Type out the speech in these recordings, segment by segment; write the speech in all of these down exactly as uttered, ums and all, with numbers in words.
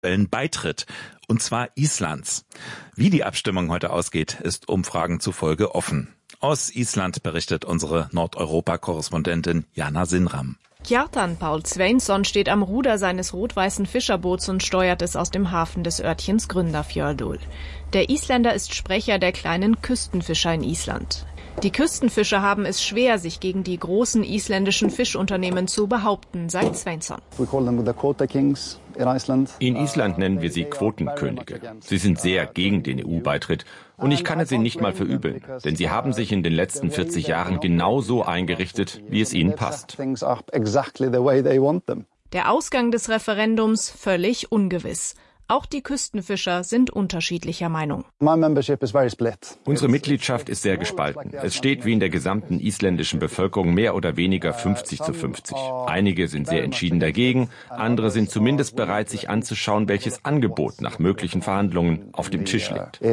Beitritt, und zwar Islands. Wie die Abstimmung heute ausgeht, ist Umfragen zufolge offen. Aus Island berichtet unsere Nordeuropa-Korrespondentin Jana Sinram. Kjartan Paul Sveinsson steht am Ruder seines rot-weißen Fischerboots und steuert es aus dem Hafen des Örtchens Grundarfjörður. Der Isländer ist Sprecher der kleinen Küstenfischer in Island. Die Küstenfischer haben es schwer, sich gegen die großen isländischen Fischunternehmen zu behaupten, sagt Sveinsson. In Island nennen wir sie Quotenkönige. Sie sind sehr gegen den E U-Beitritt und ich kann es ihnen nicht mal verübeln, denn sie haben sich in den letzten vierzig Jahren genauso eingerichtet, wie es ihnen passt. Der Ausgang des Referendums völlig ungewiss. Auch die Küstenfischer sind unterschiedlicher Meinung. Unsere Mitgliedschaft ist sehr gespalten. Es steht wie in der gesamten isländischen Bevölkerung mehr oder weniger fünfzig zu fünfzig. Einige sind sehr entschieden dagegen, andere sind zumindest bereit, sich anzuschauen, welches Angebot nach möglichen Verhandlungen auf dem Tisch liegt.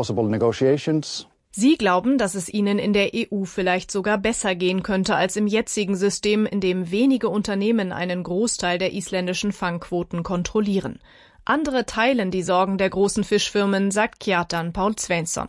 Sie glauben, dass es ihnen in der E U vielleicht sogar besser gehen könnte als im jetzigen System, in dem wenige Unternehmen einen Großteil der isländischen Fangquoten kontrollieren. Andere teilen die Sorgen der großen Fischfirmen, sagt Kjartan Paul Sveinsson.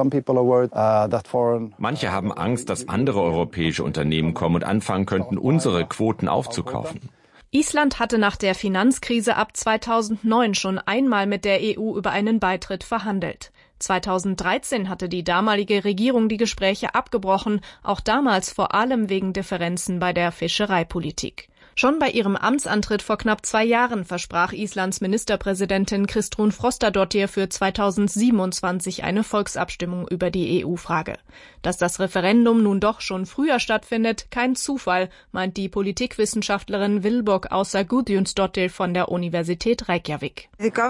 Manche haben Angst, dass andere europäische Unternehmen kommen und anfangen könnten, unsere Quoten aufzukaufen. Island hatte nach der Finanzkrise ab zweitausendneun schon einmal mit der E U über einen Beitritt verhandelt. zweitausenddreizehn hatte die damalige Regierung die Gespräche abgebrochen, auch damals vor allem wegen Differenzen bei der Fischereipolitik. Schon bei ihrem Amtsantritt vor knapp zwei Jahren versprach Islands Ministerpräsidentin Kristrún Frostadóttir für zweitausendsiebenundzwanzig eine Volksabstimmung über die E U-Frage. Dass das Referendum nun doch schon früher stattfindet, kein Zufall, meint die Politikwissenschaftlerin Vilborg Ása Guðjónsdóttir von der Universität Reykjavik.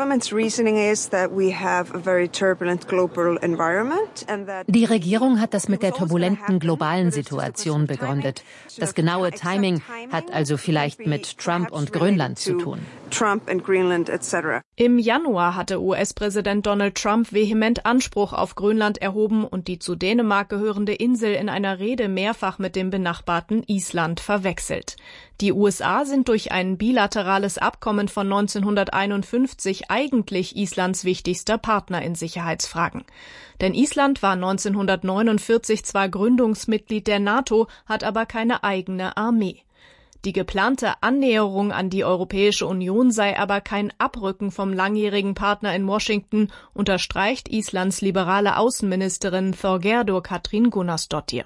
Die Regierung hat das mit der turbulenten globalen Situation begründet. Das genaue Timing hat also vielleicht mit Trump und Grönland zu tun. Im Januar hatte U S-Präsident Donald Trump vehement Anspruch auf Grönland erhoben und die zu Dänemark gehörende Insel in einer Rede mehrfach mit dem benachbarten Island verwechselt. Die U S A sind durch ein bilaterales Abkommen von neunzehnhunderteinundfünfzig eigentlich Islands wichtigster Partner in Sicherheitsfragen. Denn Island war neunzehnhundertneunundvierzig zwar Gründungsmitglied der NATO, hat aber keine eigene Armee. Die geplante Annäherung an die Europäische Union sei aber kein Abrücken vom langjährigen Partner in Washington, unterstreicht Islands liberale Außenministerin Þorgerður Katrín Gunnarsdóttir.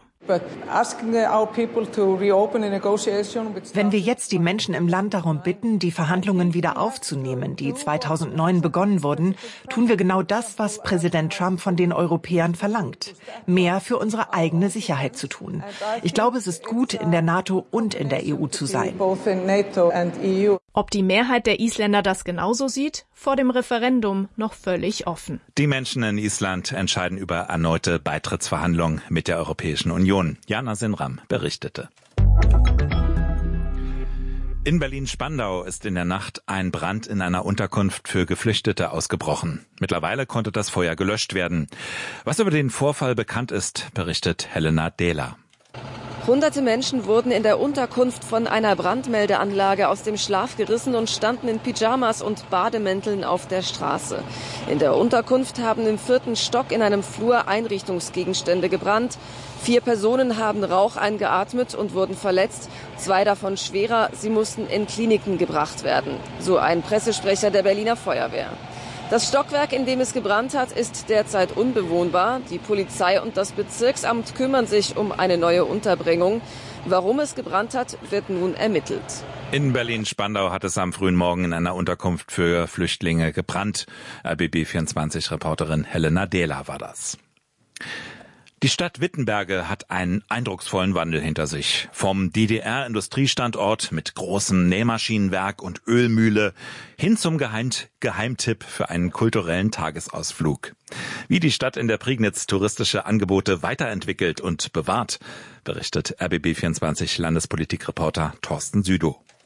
Wenn wir jetzt die Menschen im Land darum bitten, die Verhandlungen wieder aufzunehmen, die zweitausendneun begonnen wurden, tun wir genau das, was Präsident Trump von den Europäern verlangt. Mehr für unsere eigene Sicherheit zu tun. Ich glaube, es ist gut, in der NATO und in der E U zu sein. Ob die Mehrheit der Isländer das genauso sieht? Vor dem Referendum noch völlig offen. Die Menschen in Island entscheiden über erneute Beitrittsverhandlungen mit der Europäischen Union. Jana Sinram berichtete. In Berlin-Spandau ist in der Nacht ein Brand in einer Unterkunft für Geflüchtete ausgebrochen. Mittlerweile konnte das Feuer gelöscht werden. Was über den Vorfall bekannt ist, berichtet Helena Dehler. Hunderte Menschen wurden in der Unterkunft von einer Brandmeldeanlage aus dem Schlaf gerissen und standen in Pyjamas und Bademänteln auf der Straße. In der Unterkunft haben im vierten Stock in einem Flur Einrichtungsgegenstände gebrannt. Vier Personen haben Rauch eingeatmet und wurden verletzt, zwei davon schwerer. Sie mussten in Kliniken gebracht werden, so ein Pressesprecher der Berliner Feuerwehr. Das Stockwerk, in dem es gebrannt hat, ist derzeit unbewohnbar. Die Polizei und das Bezirksamt kümmern sich um eine neue Unterbringung. Warum es gebrannt hat, wird nun ermittelt. In Berlin-Spandau hat es am frühen Morgen in einer Unterkunft für Flüchtlinge gebrannt. R B B vierundzwanzig-Reporterin Helena Dehler war das. Die Stadt Wittenberge hat einen eindrucksvollen Wandel hinter sich. Vom D D R-Industriestandort mit großem Nähmaschinenwerk und Ölmühle hin zum Geheim- Geheimtipp für einen kulturellen Tagesausflug. Wie die Stadt in der Prignitz touristische Angebote weiterentwickelt und bewahrt, berichtet R B B vierundzwanzig Landespolitikreporter Thorsten Südow.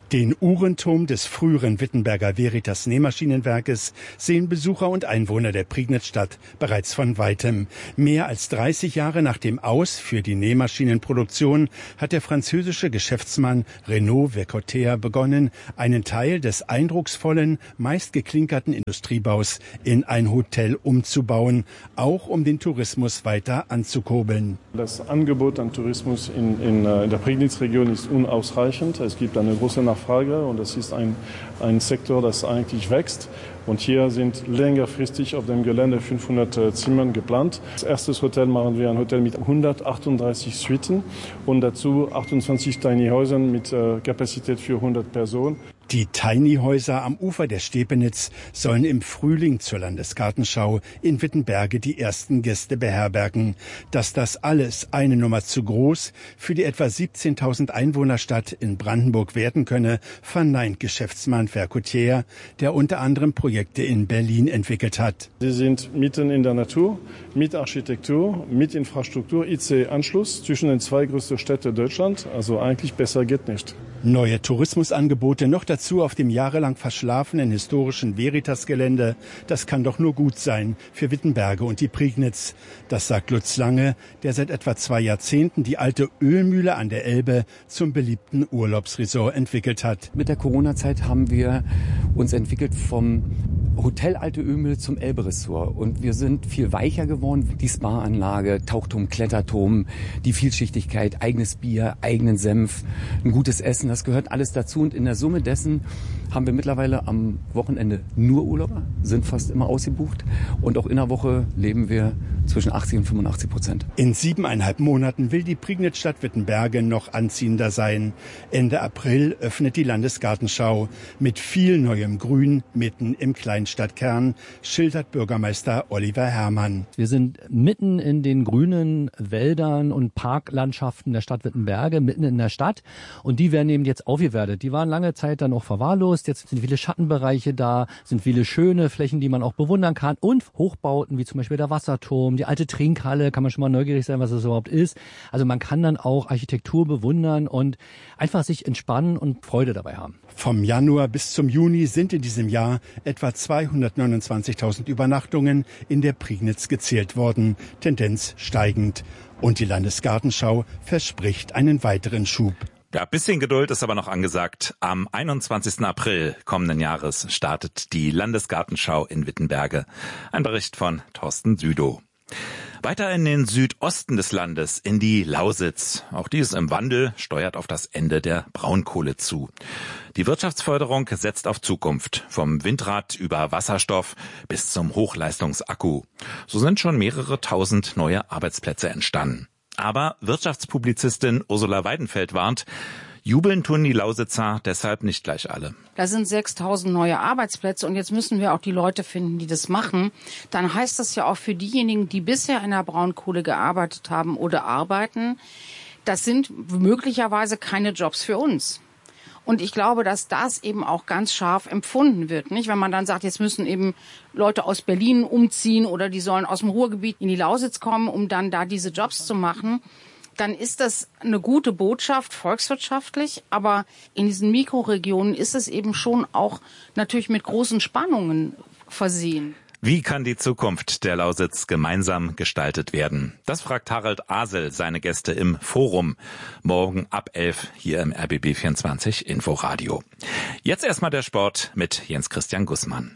Den Uhrenturm des früheren Wittenberger Veritas Nähmaschinenwerkes sehen Besucher und Einwohner der Prignitz-Stadt bereits von weitem. Mehr als dreißig Jahre nach dem Aus für die Nähmaschinenproduktion hat der französische Geschäftsmann Renaud Vercoter begonnen, einen Teil des eindrucksvollen, meist geklinkerten Industriebaus in ein Hotel umzubauen, auch um den Tourismus weiter anzukurbeln. Das Angebot an Tourismus in, in, in der Prignitz-Region ist unausreichend. Es gibt eine große Nachfrage und es ist ein, ein Sektor, das eigentlich wächst. Und hier sind längerfristig auf dem Gelände fünfhundert äh, Zimmern geplant. Als erstes Hotel machen wir ein Hotel mit hundertachtunddreißig Suiten und dazu achtundzwanzig Tiny Häusern mit äh, Kapazität für hundert Personen. Die Tiny-Häuser am Ufer der Stepenitz sollen im Frühling zur Landesgartenschau in Wittenberge die ersten Gäste beherbergen. Dass das alles eine Nummer zu groß für die etwa siebzehntausend Einwohnerstadt in Brandenburg werden könne, verneint Geschäftsmann Vercoter, der unter anderem Projekte in Berlin entwickelt hat. Sie sind mitten in der Natur, mit Architektur, mit Infrastruktur, I C E-Anschluss zwischen den zwei größten Städten Deutschlands. Also eigentlich besser geht nicht. Neue Tourismusangebote noch dazu auf dem jahrelang verschlafenen historischen Veritas-Gelände. Das kann doch nur gut sein für Wittenberge und die Prignitz. Das sagt Lutz Lange, der seit etwa zwei Jahrzehnten die alte Ölmühle an der Elbe zum beliebten Urlaubsresort entwickelt hat. Mit der Corona-Zeit haben wir uns entwickelt vom Hotel Alte Ölmühle zum Elbe-Ressort. Und wir sind viel weicher geworden. Die Spa-Anlage, Tauchturm, Kletterturm, die Vielschichtigkeit, eigenes Bier, eigenen Senf, ein gutes Essen. Das gehört alles dazu. Und in der Summe dessen haben wir mittlerweile am Wochenende nur Urlauber, sind fast immer ausgebucht. Und auch in der Woche leben wir zwischen achtzig und fünfundachtzig Prozent. In siebeneinhalb Monaten will die Prignitz-Stadt Wittenberge noch anziehender sein. Ende April öffnet die Landesgartenschau mit viel neuem Grün mitten im Kleinstadtkern, schildert Bürgermeister Oliver Herrmann. Wir sind mitten in den grünen Wäldern und Parklandschaften der Stadt Wittenberge, mitten in der Stadt. Und die werden eben jetzt aufgewertet. Die waren lange Zeit dann auch verwahrlost. Jetzt sind viele Schattenbereiche da, sind viele schöne Flächen, die man auch bewundern kann. Und Hochbauten, wie zum Beispiel der Wasserturm, die alte Trinkhalle, kann man schon mal neugierig sein, was das überhaupt ist. Also man kann dann auch Architektur bewundern und einfach sich entspannen und Freude dabei haben. Vom Januar bis zum Juni sind in diesem Jahr etwa zweihundertneunundzwanzigtausend Übernachtungen in der Prignitz gezählt worden, Tendenz steigend. Und die Landesgartenschau verspricht einen weiteren Schub. Ja, bisschen Geduld ist aber noch angesagt. Am einundzwanzigsten April kommenden Jahres startet die Landesgartenschau in Wittenberge. Ein Bericht von Thorsten Südow. Weiter in den Südosten des Landes, in die Lausitz. Auch die ist im Wandel, steuert auf das Ende der Braunkohle zu. Die Wirtschaftsförderung setzt auf Zukunft, vom Windrad über Wasserstoff bis zum Hochleistungsakku. So sind schon mehrere tausend neue Arbeitsplätze entstanden. Aber Wirtschaftspublizistin Ursula Weidenfeld warnt, jubeln tun die Lausitzer deshalb nicht gleich alle. Da sind sechstausend neue Arbeitsplätze und jetzt müssen wir auch die Leute finden, die das machen. Dann heißt das ja auch für diejenigen, die bisher in der Braunkohle gearbeitet haben oder arbeiten, das sind möglicherweise keine Jobs für uns. Und ich glaube, dass das eben auch ganz scharf empfunden wird, nicht? Wenn man dann sagt, jetzt müssen eben Leute aus Berlin umziehen oder die sollen aus dem Ruhrgebiet in die Lausitz kommen, um dann da diese Jobs zu machen, dann ist das eine gute Botschaft volkswirtschaftlich. Aber in diesen Mikroregionen ist es eben schon auch natürlich mit großen Spannungen versehen. Wie kann die Zukunft der Lausitz gemeinsam gestaltet werden? Das fragt Harald Asel seine Gäste im Forum. Morgen ab elf hier im R B B vierundzwanzig Inforadio. Jetzt erstmal der Sport mit Jens Christian Gussmann.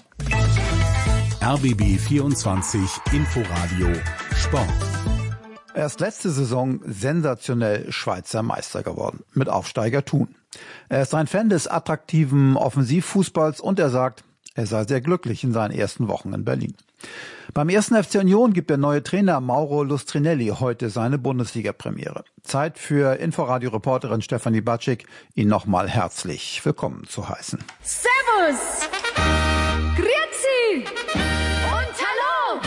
R B B vierundzwanzig Inforadio Sport. Er ist letzte Saison sensationell Schweizer Meister geworden, mit Aufsteiger Thun. Er ist ein Fan des attraktiven Offensivfußballs und er sagt, er sei sehr glücklich in seinen ersten Wochen in Berlin. Beim ersten F C Union gibt der neue Trainer Mauro Lustrinelli heute seine Bundesliga-Premiere. Zeit für Inforadio-Reporterin Stefanie Batschik, ihn nochmal herzlich willkommen zu heißen. Servus! Grüezi! Und hallo!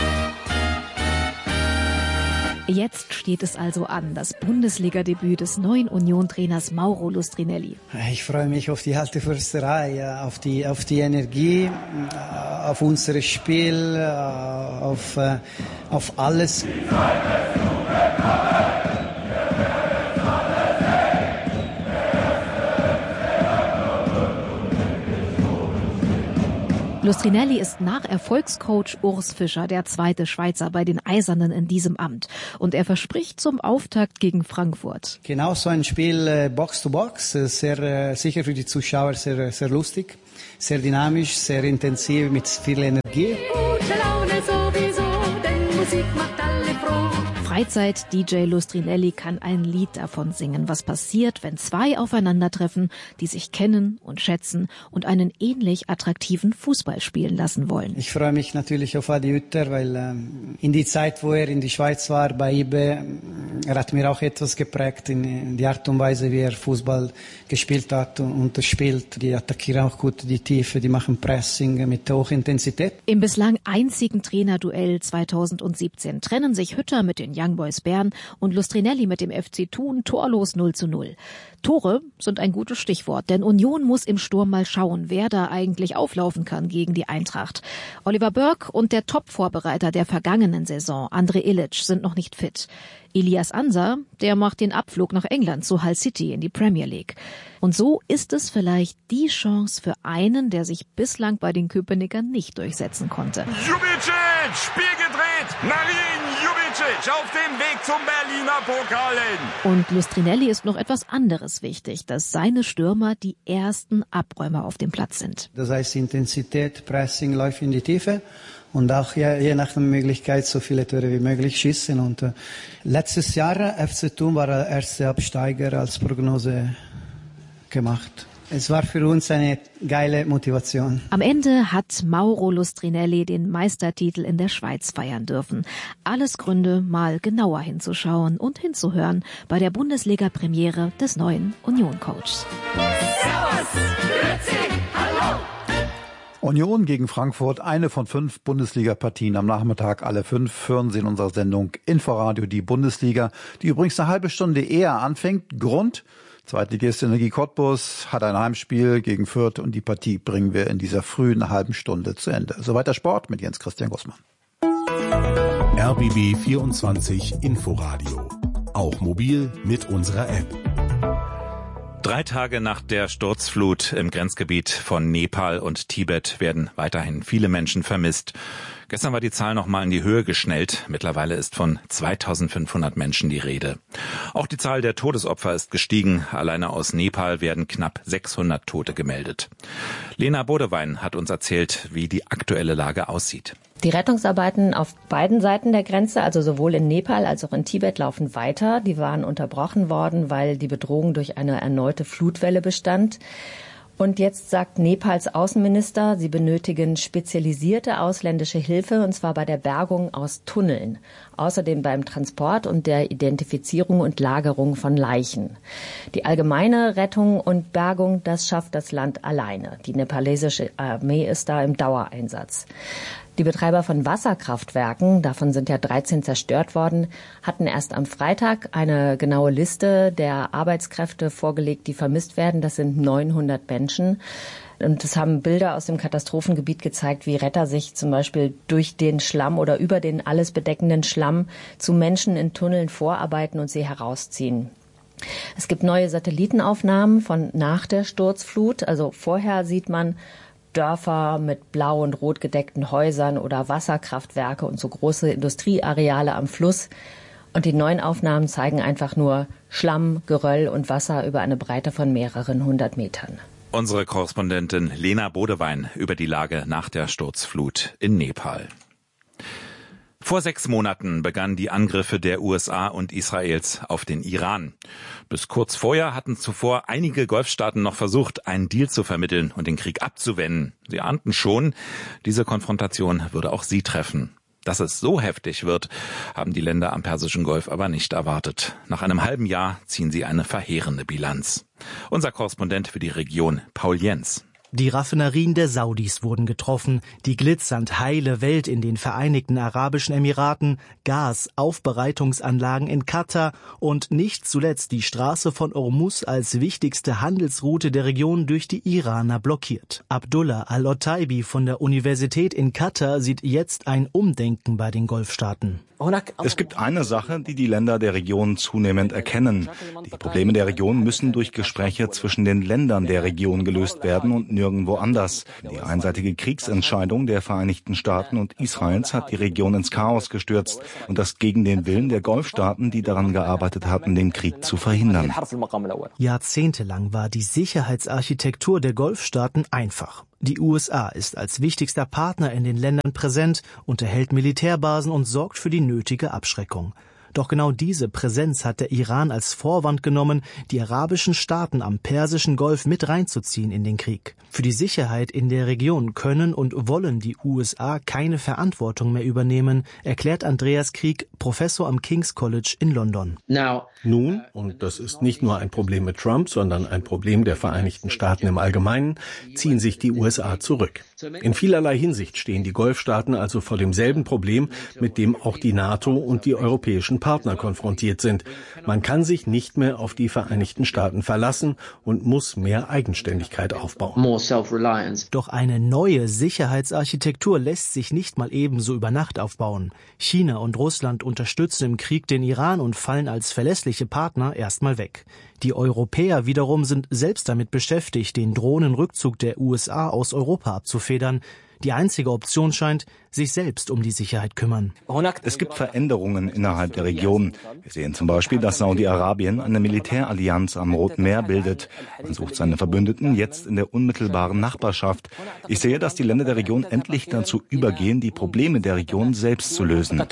Jetzt steht es also an, das Bundesliga-Debüt des neuen Union-Trainers Mauro Lustrinelli. Ich freue mich auf die harte Försterei, auf die, auf die Energie, auf unser Spiel, auf, auf alles. Lustrinelli ist nach Erfolgscoach Urs Fischer der zweite Schweizer bei den Eisernen in diesem Amt. Und er verspricht zum Auftakt gegen Frankfurt. Genau so ein Spiel äh, Box to Box, äh, sehr äh, sicher für die Zuschauer sehr, sehr lustig, sehr dynamisch, sehr intensiv, mit viel Energie. Gute Laune sowieso, denn Musik macht alle froh. Freizeit-D J Lustrinelli kann ein Lied davon singen, was passiert, wenn zwei aufeinandertreffen, die sich kennen und schätzen und einen ähnlich attraktiven Fußball spielen lassen wollen. Ich freue mich natürlich auf Adi Hütter, weil ähm, in die Zeit, wo er in die Schweiz war, bei I B E, er hat mir auch etwas geprägt in, in die Art und Weise, wie er Fußball gespielt hat und, und spielt. Die attackieren auch gut die Tiefe, die machen Pressing mit hoher Intensität. Im bislang einzigen Trainerduell zweitausendsiebzehn trennen sich Hütter mit den Young Boys Bern und Lustrinelli mit dem F C Thun torlos null zu null. Tore sind ein gutes Stichwort, denn Union muss im Sturm mal schauen, wer da eigentlich auflaufen kann gegen die Eintracht. Oliver Burke und der Top-Vorbereiter der vergangenen Saison, André Ilic, sind noch nicht fit. Elias Ansa, der macht den Abflug nach England zu Hull City in die Premier League. Und so ist es vielleicht die Chance für einen, der sich bislang bei den Köpenickern nicht durchsetzen konnte. Jubicic, Spiel gedreht, Marin Jubicic auf dem Weg zum Berliner Pokalen. Und Lustrinelli ist noch etwas anderes wichtig, dass seine Stürmer die ersten Abräumer auf dem Platz sind. Das heißt Intensität, Pressing, Läufe in die Tiefe. Und auch je, je nach der Möglichkeit so viele Tore wie möglich schießen. Und äh, letztes Jahr F C Thun war der erste Absteiger als Prognose gemacht. Es war für uns eine geile Motivation. Am Ende hat Mauro Lustrinelli den Meistertitel in der Schweiz feiern dürfen. Alles Gründe, mal genauer hinzuschauen und hinzuhören bei der Bundesliga-Premiere des neuen Union-Coachs. Servus, grüezi, hallo. Union gegen Frankfurt, eine von fünf Bundesliga-Partien am Nachmittag, alle fünf hören Sie in unserer Sendung Inforadio die Bundesliga, die übrigens eine halbe Stunde eher anfängt. Grund: Zweitligist Energie Cottbus hat ein Heimspiel gegen Fürth und die Partie bringen wir in dieser frühen halben Stunde zu Ende. Soweit der Sport mit Jens Christian Gussmann. R B B vierundzwanzig Inforadio, auch mobil mit unserer App. Drei Tage nach der Sturzflut im Grenzgebiet von Nepal und Tibet werden weiterhin viele Menschen vermisst. Gestern war die Zahl noch mal in die Höhe geschnellt. Mittlerweile ist von zweitausendfünfhundert Menschen die Rede. Auch die Zahl der Todesopfer ist gestiegen. Alleine aus Nepal werden knapp sechshundert Tote gemeldet. Lena Bodewein hat uns erzählt, wie die aktuelle Lage aussieht. Die Rettungsarbeiten auf beiden Seiten der Grenze, also sowohl in Nepal als auch in Tibet, laufen weiter. Die waren unterbrochen worden, weil die Bedrohung durch eine erneute Flutwelle bestand. Und jetzt sagt Nepals Außenminister, sie benötigen spezialisierte ausländische Hilfe, und zwar bei der Bergung aus Tunneln. Außerdem beim Transport und der Identifizierung und Lagerung von Leichen. Die allgemeine Rettung und Bergung, das schafft das Land alleine. Die nepalesische Armee ist da im Dauereinsatz. Die Betreiber von Wasserkraftwerken, davon sind ja dreizehn zerstört worden, hatten erst am Freitag eine genaue Liste der Arbeitskräfte vorgelegt, die vermisst werden. Das sind neunhundert Menschen. Und es haben Bilder aus dem Katastrophengebiet gezeigt, wie Retter sich zum Beispiel durch den Schlamm oder über den alles bedeckenden Schlamm zu Menschen in Tunneln vorarbeiten und sie herausziehen. Es gibt neue Satellitenaufnahmen von nach der Sturzflut. Also vorher sieht man Dörfer mit blau und rot gedeckten Häusern oder Wasserkraftwerke und so große Industrieareale am Fluss. Und die neuen Aufnahmen zeigen einfach nur Schlamm, Geröll und Wasser über eine Breite von mehreren hundert Metern. Unsere Korrespondentin Lena Bodewein über die Lage nach der Sturzflut in Nepal. Vor sechs Monaten begannen die Angriffe der U S A und Israels auf den Iran. Bis kurz vorher hatten zuvor einige Golfstaaten noch versucht, einen Deal zu vermitteln und den Krieg abzuwenden. Sie ahnten schon, diese Konfrontation würde auch sie treffen. Dass es so heftig wird, haben die Länder am Persischen Golf aber nicht erwartet. Nach einem halben Jahr ziehen sie eine verheerende Bilanz. Unser Korrespondent für die Region, Paul Jens. Die Raffinerien der Saudis wurden getroffen, die glitzernd heile Welt in den Vereinigten Arabischen Emiraten, Gas, Aufbereitungsanlagen in Katar und nicht zuletzt die Straße von Ormuz als wichtigste Handelsroute der Region durch die Iraner blockiert. Abdullah Al-Otaibi von der Universität in Katar sieht jetzt ein Umdenken bei den Golfstaaten. Es gibt eine Sache, die die Länder der Region zunehmend erkennen. Die Probleme der Region müssen durch Gespräche zwischen den Ländern der Region gelöst werden und nirgendwo anders. Die einseitige Kriegsentscheidung der Vereinigten Staaten und Israels hat die Region ins Chaos gestürzt und das gegen den Willen der Golfstaaten, die daran gearbeitet hatten, den Krieg zu verhindern. Jahrzehntelang war die Sicherheitsarchitektur der Golfstaaten einfach. Die U S A ist als wichtigster Partner in den Ländern präsent, unterhält Militärbasen und sorgt für die nötige Abschreckung. Doch genau diese Präsenz hat der Iran als Vorwand genommen, die arabischen Staaten am Persischen Golf mit reinzuziehen in den Krieg. Für die Sicherheit in der Region können und wollen die U S A keine Verantwortung mehr übernehmen, erklärt Andreas Krieg, Professor am King's College in London. Nun, und das ist nicht nur ein Problem mit Trump, sondern ein Problem der Vereinigten Staaten im Allgemeinen, ziehen sich die U S A zurück. In vielerlei Hinsicht stehen die Golfstaaten also vor demselben Problem, mit dem auch die NATO und die europäischen Partner konfrontiert sind. Man kann sich nicht mehr auf die Vereinigten Staaten verlassen und muss mehr Eigenständigkeit aufbauen. Doch eine neue Sicherheitsarchitektur lässt sich nicht mal ebenso über Nacht aufbauen. China und Russland unterstützen im Krieg den Iran und fallen als verlässliche Partner erstmal weg. Die Europäer wiederum sind selbst damit beschäftigt, den drohenden Rückzug der U S A aus Europa abzufedern. Die einzige Option scheint, sich selbst um die Sicherheit kümmern. Es gibt Veränderungen innerhalb der Region. Wir sehen zum Beispiel, dass Saudi-Arabien eine Militärallianz am Roten Meer bildet. Man sucht seine Verbündeten jetzt in der unmittelbaren Nachbarschaft. Ich sehe, dass die Länder der Region endlich dazu übergehen, die Probleme der Region selbst zu lösen.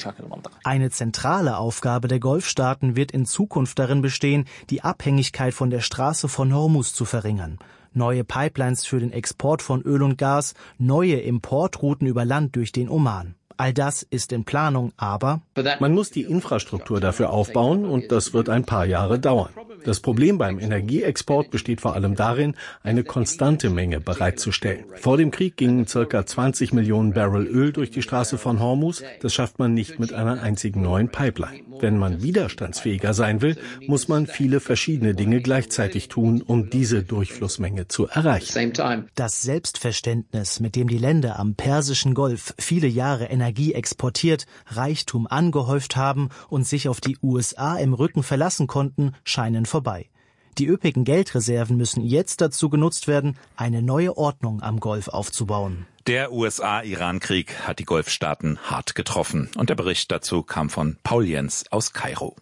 Eine zentrale Aufgabe der Golfstaaten wird in Zukunft darin bestehen, die Abhängigkeit von der Straße von Hormuz zu verringern. Neue Pipelines für den Export von Öl und Gas, neue Importrouten über Land durch den Oman. All das ist in Planung, aber man muss die Infrastruktur dafür aufbauen und das wird ein paar Jahre dauern. Das Problem beim Energieexport besteht vor allem darin, eine konstante Menge bereitzustellen. Vor dem Krieg gingen ca. zwanzig Millionen Barrel Öl durch die Straße von Hormuz. Das schafft man nicht mit einer einzigen neuen Pipeline. Wenn man widerstandsfähiger sein will, muss man viele verschiedene Dinge gleichzeitig tun, um diese Durchflussmenge zu erreichen. Das Selbstverständnis, mit dem die Länder am Persischen Golf viele Jahre Energie exportiert, Reichtum angehäuft haben und sich auf die U S A im Rücken verlassen konnten, scheinen vorbei. Die üppigen Geldreserven müssen jetzt dazu genutzt werden, eine neue Ordnung am Golf aufzubauen. Der U S A-Iran-Krieg hat die Golfstaaten hart getroffen. Und der Bericht dazu kam von Paul Jens aus Kairo.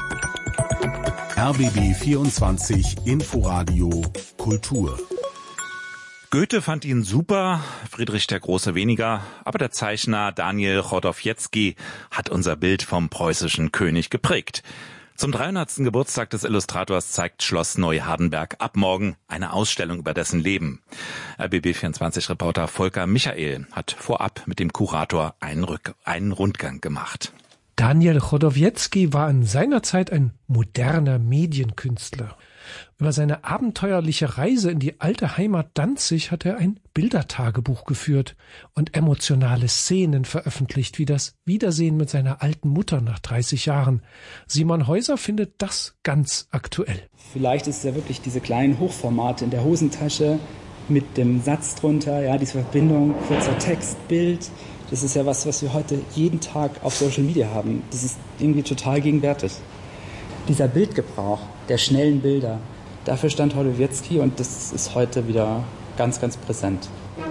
R B B vierundzwanzig Inforadio Kultur. Goethe fand ihn super, Friedrich der Große weniger, aber der Zeichner Daniel Chodowiecki hat unser Bild vom preußischen König geprägt. Zum dreihundertsten Geburtstag des Illustrators zeigt Schloss Neuhardenberg ab morgen eine Ausstellung über dessen Leben. R B B vierundzwanzig-Reporter Volker Michael hat vorab mit dem Kurator einen, Rück- einen Rundgang gemacht. Daniel Chodowiecki war in seiner Zeit ein moderner Medienkünstler. Über seine abenteuerliche Reise in die alte Heimat Danzig hat er ein Bildertagebuch geführt und emotionale Szenen veröffentlicht, wie das Wiedersehen mit seiner alten Mutter nach dreißig Jahren. Simon Häuser findet das ganz aktuell. Vielleicht ist es ja wirklich diese kleinen Hochformate in der Hosentasche mit dem Satz drunter, ja, diese Verbindung, kurzer Text, Bild. Das ist ja was, was wir heute jeden Tag auf Social Media haben. Das ist irgendwie total gegenwärtig. Dieser Bildgebrauch der schnellen Bilder, dafür stand Chodowiecki und das ist heute wieder ganz, ganz präsent.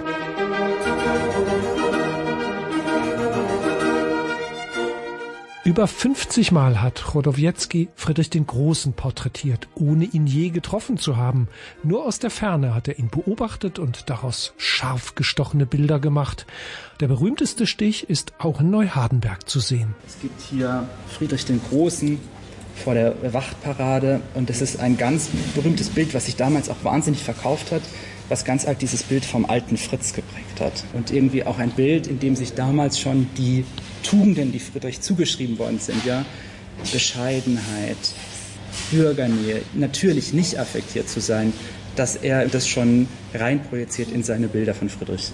Über fünfzig Mal hat Chodowiecki Friedrich den Großen porträtiert, ohne ihn je getroffen zu haben. Nur aus der Ferne hat er ihn beobachtet und daraus scharf gestochene Bilder gemacht. Der berühmteste Stich ist auch in Neuhardenberg zu sehen. Es gibt hier Friedrich den Großen vor der Wachtparade und das ist ein ganz berühmtes Bild, was sich damals auch wahnsinnig verkauft hat, was ganz arg dieses Bild vom alten Fritz geprägt hat. Und irgendwie auch ein Bild, in dem sich damals schon die Tugenden, die Friedrich zugeschrieben worden sind, ja, Bescheidenheit, Bürgernähe, natürlich nicht affektiert zu sein, dass er das schon reinprojiziert in seine Bilder von Friedrich.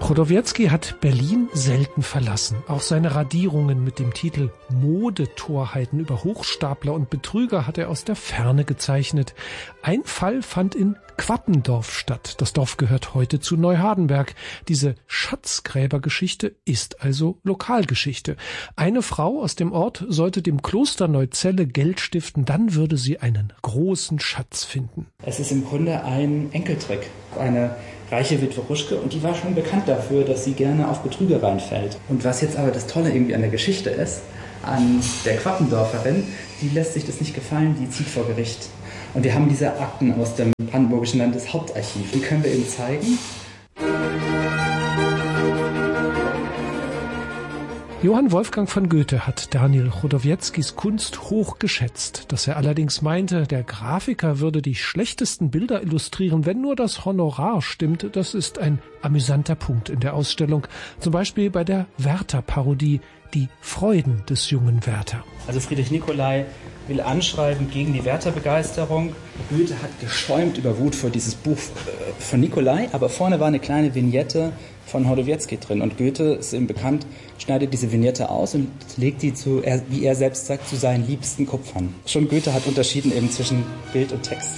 Chodowiecki hat Berlin selten verlassen. Auch seine Radierungen mit dem Titel Modetorheiten über Hochstapler und Betrüger hat er aus der Ferne gezeichnet. Ein Fall fand in Quappendorf statt. Das Dorf gehört heute zu Neuhardenberg. Diese Schatzgräbergeschichte ist also Lokalgeschichte. Eine Frau aus dem Ort sollte dem Kloster Neuzelle Geld stiften, dann würde sie einen großen Schatz finden. Es ist im Grunde ein Enkeltrick. Eine reiche Witwe Ruschke, und die war schon bekannt dafür, dass sie gerne auf Betrüger reinfällt. Und was jetzt aber das Tolle irgendwie an der Geschichte ist, an der Quappendorferin, die lässt sich das nicht gefallen, die zieht vor Gericht. Und wir haben diese Akten aus dem Brandenburgischen Landeshauptarchiv. Die können wir eben zeigen. Johann Wolfgang von Goethe hat Daniel Chodowieckis Kunst hoch geschätzt. Dass er allerdings meinte, der Grafiker würde die schlechtesten Bilder illustrieren, wenn nur das Honorar stimmt, das ist ein amüsanter Punkt in der Ausstellung. Zum Beispiel bei der Werther-Parodie, die Freuden des jungen Werther. Also Friedrich Nicolai will anschreiben gegen die Werther-Begeisterung. Goethe hat geschäumt über Wut für dieses Buch von Nicolai, aber vorne war eine kleine Vignette von Chodowiecki drin. Und Goethe, ist ihm bekannt, schneidet diese Vignette aus und legt die zu, wie er selbst sagt, zu seinen liebsten Kupfern. Schon Goethe hat unterschieden eben zwischen Bild und Text.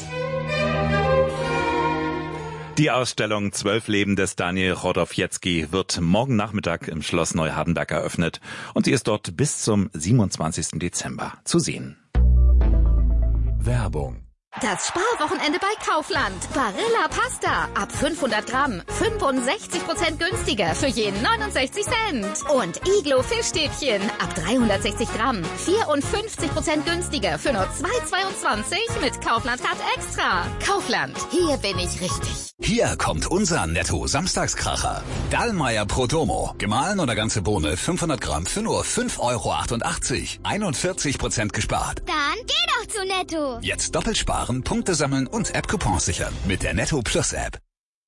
Die Ausstellung Zwölf Leben des Daniel Chodowiecki wird morgen Nachmittag im Schloss Neuhardenberg eröffnet und sie ist dort bis zum siebenundzwanzigsten Dezember zu sehen. Werbung. Das Sparwochenende bei Kaufland. Barilla Pasta ab fünfhundert Gramm. fünfundsechzig Prozent günstiger für jeden neunundsechzig Cent. Und Iglo Fischstäbchen ab dreihundertsechzig Gramm. vierundfünfzig Prozent günstiger für nur zwei Euro zweiundzwanzig mit Kaufland Card Extra. Kaufland, hier bin ich richtig. Hier kommt unser Netto-Samstagskracher. Dallmayr Pro Domo. Gemahlen oder ganze Bohne fünfhundert Gramm für nur fünf Euro achtundachtzig. einundvierzig Prozent gespart. Dann geh doch zu Netto. Jetzt doppelt sparen, Punkte sammeln und App-Coupons sichern mit der Netto Plus App.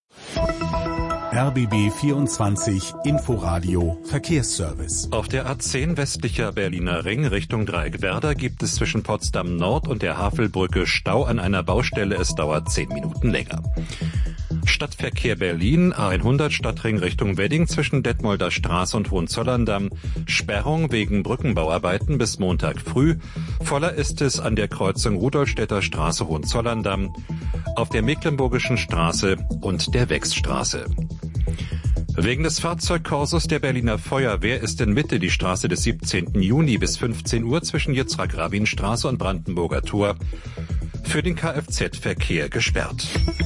R B B vierundzwanzig Inforadio Verkehrsservice. Auf der A zehn westlicher Berliner Ring Richtung Dreieckwerder gibt es zwischen Potsdam Nord und der Havelbrücke Stau an einer Baustelle. Es dauert zehn Minuten länger. Stadtverkehr Berlin, A hundert Stadtring Richtung Wedding zwischen Detmolder Straße und Hohenzollern-Damm. Sperrung wegen Brückenbauarbeiten bis Montag früh. Voller ist es an der Kreuzung Rudolstädter Straße Hohenzollern-Damm, auf der Mecklenburgischen Straße und der Wechsstraße. Wegen des Fahrzeugkorsos der Berliner Feuerwehr ist in Mitte die Straße des siebzehnten Juni bis fünfzehn Uhr zwischen Jitzrak-Rabin-Straße und Brandenburger Tor für den Kfz-Verkehr gesperrt.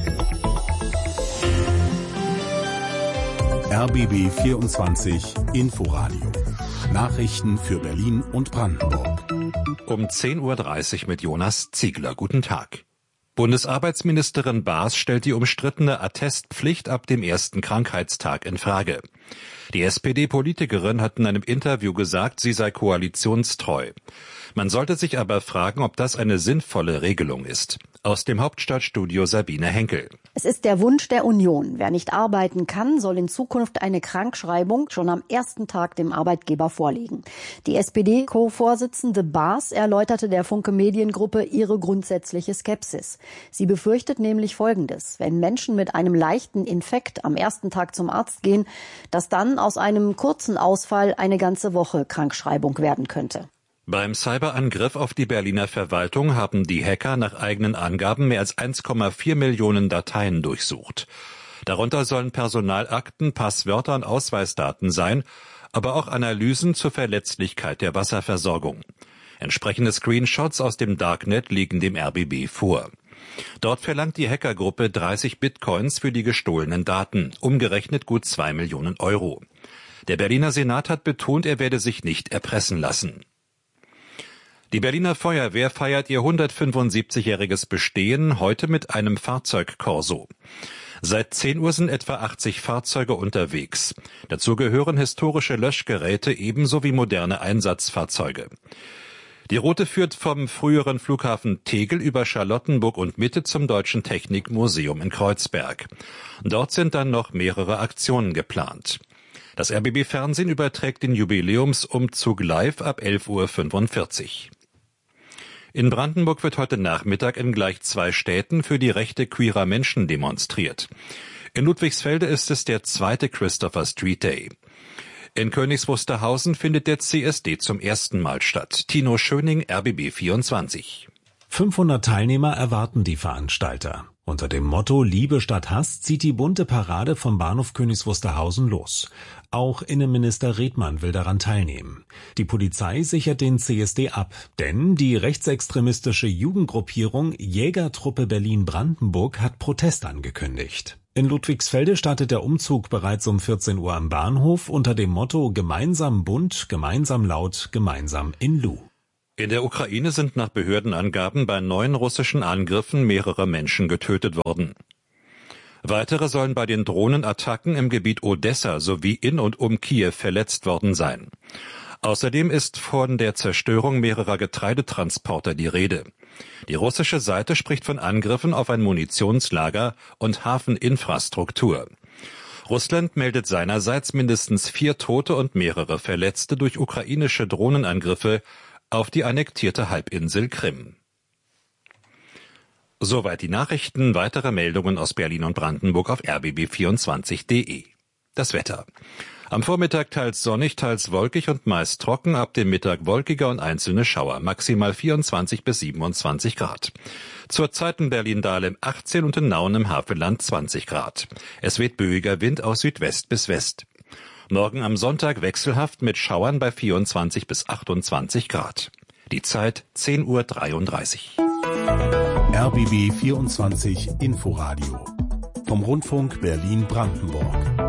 R B B vierundzwanzig Inforadio. Nachrichten für Berlin und Brandenburg. Um zehn Uhr dreißig mit Jonas Ziegler. Guten Tag. Bundesarbeitsministerin Baas stellt die umstrittene Attestpflicht ab dem ersten Krankheitstag in Frage. Die S P D-Politikerin hat in einem Interview gesagt, sie sei koalitionstreu. Man sollte sich aber fragen, ob das eine sinnvolle Regelung ist. Aus dem Hauptstadtstudio Sabine Henkel. Es ist der Wunsch der Union. Wer nicht arbeiten kann, soll in Zukunft eine Krankschreibung schon am ersten Tag dem Arbeitgeber vorlegen. Die S P D-Co-Vorsitzende Baas erläuterte der Funke Mediengruppe ihre grundsätzliche Skepsis. Sie befürchtet nämlich Folgendes: Wenn Menschen mit einem leichten Infekt am ersten Tag zum Arzt gehen, dass dann aus einem kurzen Ausfall eine ganze Woche Krankschreibung werden könnte. Beim Cyberangriff auf die Berliner Verwaltung haben die Hacker nach eigenen Angaben mehr als eins Komma vier Millionen Dateien durchsucht. Darunter sollen Personalakten, Passwörter und Ausweisdaten sein, aber auch Analysen zur Verletzlichkeit der Wasserversorgung. Entsprechende Screenshots aus dem Darknet liegen dem R B B vor. Dort verlangt die Hackergruppe dreißig Bitcoins für die gestohlenen Daten, umgerechnet gut zwei Millionen Euro. Der Berliner Senat hat betont, er werde sich nicht erpressen lassen. Die Berliner Feuerwehr feiert ihr hundertfünfundsiebzigjähriges Bestehen heute mit einem Fahrzeugkorso. Seit zehn Uhr sind etwa achtzig Fahrzeuge unterwegs. Dazu gehören historische Löschgeräte ebenso wie moderne Einsatzfahrzeuge. Die Route führt vom früheren Flughafen Tegel über Charlottenburg und Mitte zum Deutschen Technikmuseum in Kreuzberg. Dort sind dann noch mehrere Aktionen geplant. Das R B B Fernsehen überträgt den Jubiläumsumzug live ab elf Uhr fünfundvierzig. In Brandenburg wird heute Nachmittag in gleich zwei Städten für die Rechte queerer Menschen demonstriert. In Ludwigsfelde ist es der zweite Christopher Street Day. In Königs Wusterhausen findet der C S D zum ersten Mal statt. Tino Schöning, R B B vierundzwanzig. fünfhundert Teilnehmer erwarten die Veranstalter. Unter dem Motto Liebe statt Hass zieht die bunte Parade vom Bahnhof Königs Wusterhausen los. Auch Innenminister Redmann will daran teilnehmen. Die Polizei sichert den C S D ab, denn die rechtsextremistische Jugendgruppierung Jägertruppe Berlin-Brandenburg hat Protest angekündigt. In Ludwigsfelde startet der Umzug bereits um vierzehn Uhr am Bahnhof unter dem Motto Gemeinsam bunt, gemeinsam laut, gemeinsam in Lu. In der Ukraine sind nach Behördenangaben bei neun russischen Angriffen mehrere Menschen getötet worden. Weitere sollen bei den Drohnenattacken im Gebiet Odessa sowie in und um Kiew verletzt worden sein. Außerdem ist von der Zerstörung mehrerer Getreidetransporter die Rede. Die russische Seite spricht von Angriffen auf ein Munitionslager und Hafeninfrastruktur. Russland meldet seinerseits mindestens vier Tote und mehrere Verletzte durch ukrainische Drohnenangriffe auf die annektierte Halbinsel Krim. Soweit die Nachrichten. Weitere Meldungen aus Berlin und Brandenburg auf r b b vierundzwanzig punkt de. Das Wetter. Am Vormittag teils sonnig, teils wolkig und meist trocken, ab dem Mittag wolkiger und einzelne Schauer, maximal vierundzwanzig bis siebenundzwanzig Grad. Zurzeit in Berlin-Dahlem achtzehn und in Nauen im Havelland zwanzig Grad. Es weht böiger Wind aus Südwest bis West. Morgen am Sonntag wechselhaft mit Schauern bei vierundzwanzig bis achtundzwanzig Grad. Die Zeit zehn Uhr dreiunddreißig. R B B vierundzwanzig Inforadio vom Rundfunk Berlin-Brandenburg.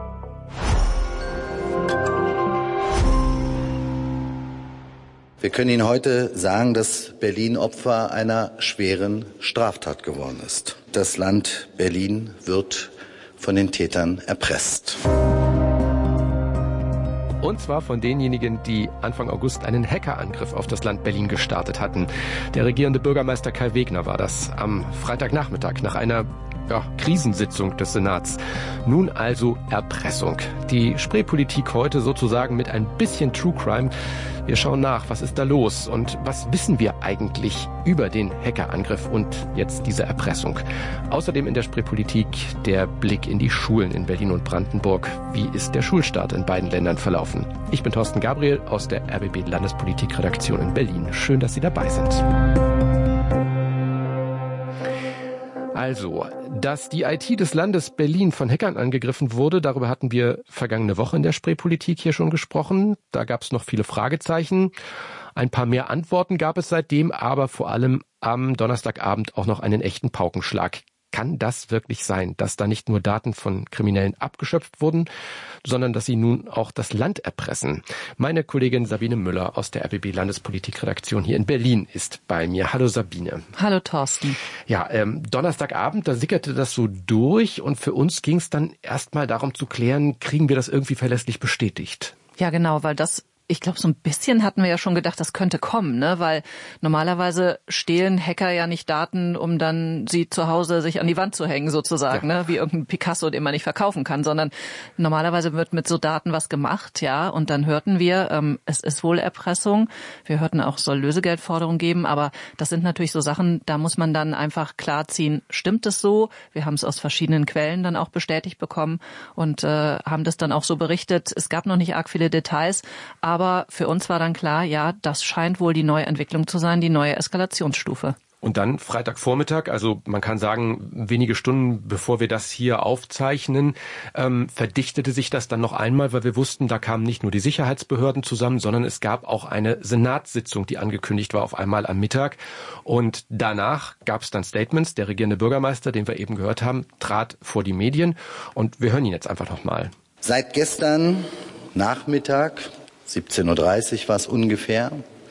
Wir können Ihnen heute sagen, dass Berlin Opfer einer schweren Straftat geworden ist. Das Land Berlin wird von den Tätern erpresst. Und zwar von denjenigen, die Anfang August einen Hackerangriff auf das Land Berlin gestartet hatten. Der regierende Bürgermeister Kai Wegner war das am Freitagnachmittag nach einer ja, Krisensitzung des Senats. Nun also Erpressung. Die Spreepolitik heute sozusagen mit ein bisschen True Crime. Wir schauen nach, was ist da los und was wissen wir eigentlich über den Hackerangriff und jetzt diese Erpressung. Außerdem in der Spreepolitik der Blick in die Schulen in Berlin und Brandenburg. Wie ist der Schulstart in beiden Ländern verlaufen? Ich bin Thorsten Gabriel aus der R B B Landespolitikredaktion in Berlin. Schön, dass Sie dabei sind. Also, dass die I T des Landes Berlin von Hackern angegriffen wurde, darüber hatten wir vergangene Woche in der Spreepolitik hier schon gesprochen. Da gab es noch viele Fragezeichen. Ein paar mehr Antworten gab es seitdem, aber vor allem am Donnerstagabend auch noch einen echten Paukenschlag. Kann das wirklich sein, dass da nicht nur Daten von Kriminellen abgeschöpft wurden, sondern dass sie nun auch das Land erpressen? Meine Kollegin Sabine Müller aus der R B B Landespolitikredaktion hier in Berlin ist bei mir. Hallo Sabine. Hallo Thorsten. Ja, ähm, Donnerstagabend, da sickerte das so durch und für uns ging es dann erstmal darum zu klären, kriegen wir das irgendwie verlässlich bestätigt? Ja, genau, weil das ich glaube, so ein bisschen hatten wir ja schon gedacht, das könnte kommen, ne? Weil normalerweise stehlen Hacker ja nicht Daten, um dann sie zu Hause sich an die Wand zu hängen sozusagen, ja. ne? Wie irgendein Picasso, den man nicht verkaufen kann, sondern normalerweise wird mit so Daten was gemacht, ja. Und dann hörten wir, ähm, es ist wohl Erpressung. Wir hörten auch, es soll Lösegeldforderungen geben, aber das sind natürlich so Sachen, da muss man dann einfach klarziehen, stimmt es so? Wir haben es aus verschiedenen Quellen dann auch bestätigt bekommen und äh, haben das dann auch so berichtet. Es gab noch nicht arg viele Details, aber Aber für uns war dann klar, ja, das scheint wohl die neue Entwicklung zu sein, die neue Eskalationsstufe. Und dann Freitagvormittag, also man kann sagen, wenige Stunden bevor wir das hier aufzeichnen, ähm, verdichtete sich das dann noch einmal, weil wir wussten, da kamen nicht nur die Sicherheitsbehörden zusammen, sondern es gab auch eine Senatssitzung, die angekündigt war auf einmal am Mittag. Und danach gab es dann Statements. Der regierende Bürgermeister, den wir eben gehört haben, trat vor die Medien. Und wir hören ihn jetzt einfach noch mal. Seit gestern Nachmittag, siebzehn Uhr dreißig war es ungefähr,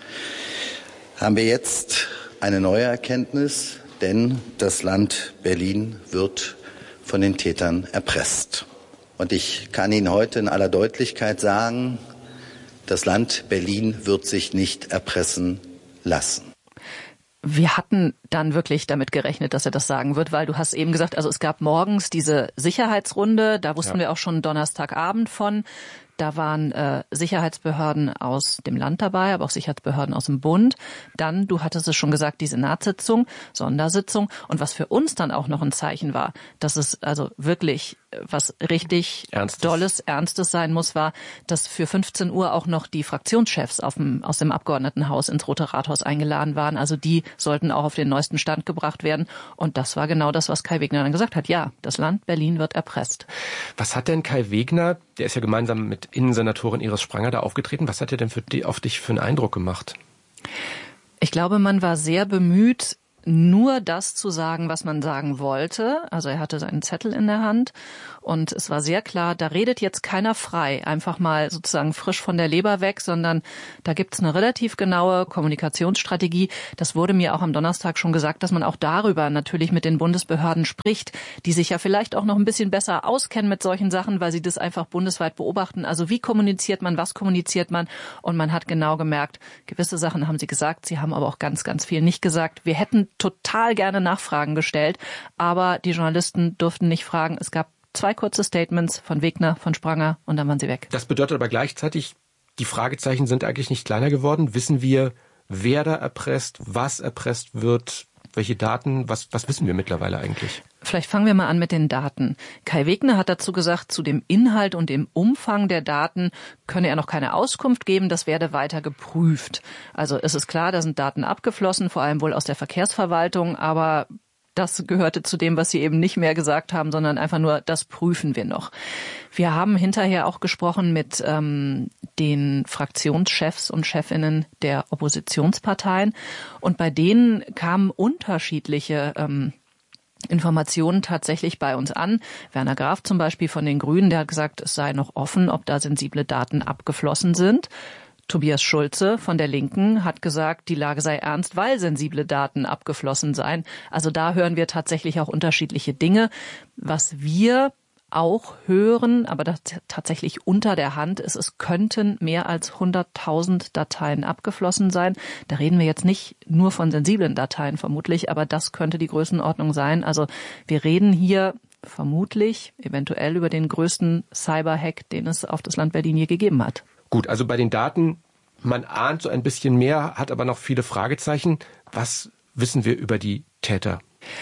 haben wir jetzt eine neue Erkenntnis, denn das Land Berlin wird von den Tätern erpresst. Und ich kann Ihnen heute in aller Deutlichkeit sagen, das Land Berlin wird sich nicht erpressen lassen. Wir hatten dann wirklich damit gerechnet, dass er das sagen wird, weil du hast eben gesagt, also es gab morgens diese Sicherheitsrunde, da wussten ja. wir auch schon Donnerstagabend von. Da waren äh, Sicherheitsbehörden aus dem Land dabei, aber auch Sicherheitsbehörden aus dem Bund. Dann, du hattest es schon gesagt, die Senatssitzung, Sondersitzung. Und was für uns dann auch noch ein Zeichen war, dass es also wirklich was richtig Ernstes. Dolles, Ernstes sein muss, war, dass für fünfzehn Uhr auch noch die Fraktionschefs auf dem, aus dem Abgeordnetenhaus ins Rote Rathaus eingeladen waren. Also die sollten auch auf den neuesten Stand gebracht werden. Und das war genau das, was Kai Wegner dann gesagt hat. Ja, das Land Berlin wird erpresst. Was hat denn Kai Wegner, der ist ja gemeinsam mit Innensenatorin Iris Spranger da aufgetreten, was hat er denn für die, auf dich für einen Eindruck gemacht? Ich glaube, man war sehr bemüht, nur das zu sagen, was man sagen wollte. Also er hatte seinen Zettel in der Hand und es war sehr klar, da redet jetzt keiner frei, einfach mal sozusagen frisch von der Leber weg, sondern da gibt's eine relativ genaue Kommunikationsstrategie. Das wurde mir auch am Donnerstag schon gesagt, dass man auch darüber natürlich mit den Bundesbehörden spricht, die sich ja vielleicht auch noch ein bisschen besser auskennen mit solchen Sachen, weil sie das einfach bundesweit beobachten. Also wie kommuniziert man, was kommuniziert man? Und man hat genau gemerkt, gewisse Sachen haben sie gesagt, sie haben aber auch ganz, ganz viel nicht gesagt. Wir hätten total gerne Nachfragen gestellt, aber die Journalisten durften nicht fragen. Es gab zwei kurze Statements von Wegner, von Spranger und dann waren sie weg. Das bedeutet aber gleichzeitig, die Fragezeichen sind eigentlich nicht kleiner geworden. Wissen wir, wer da erpresst, was erpresst wird, welche Daten, was, was wissen wir mittlerweile eigentlich? Vielleicht fangen wir mal an mit den Daten. Kai Wegner hat dazu gesagt, zu dem Inhalt und dem Umfang der Daten könne er noch keine Auskunft geben, das werde weiter geprüft. Also es ist klar, da sind Daten abgeflossen, vor allem wohl aus der Verkehrsverwaltung, aber das gehörte zu dem, was Sie eben nicht mehr gesagt haben, sondern einfach nur, das prüfen wir noch. Wir haben hinterher auch gesprochen mit ähm, den Fraktionschefs und Chefinnen der Oppositionsparteien und bei denen kamen unterschiedliche ähm, Informationen tatsächlich bei uns an. Werner Graf zum Beispiel von den Grünen, der hat gesagt, es sei noch offen, ob da sensible Daten abgeflossen sind. Tobias Schulze von der Linken hat gesagt, die Lage sei ernst, weil sensible Daten abgeflossen seien. Also da hören wir tatsächlich auch unterschiedliche Dinge. Was wir auch hören, aber das tatsächlich unter der Hand ist, es könnten mehr als hunderttausend Dateien abgeflossen sein. Da reden wir jetzt nicht nur von sensiblen Dateien vermutlich, aber das könnte die Größenordnung sein. Also wir reden hier vermutlich eventuell über den größten Cyberhack, den es auf das Land Berlin je gegeben hat. Gut, also bei den Daten, man ahnt so ein bisschen mehr, hat aber noch viele Fragezeichen. Was wissen wir über die Täter?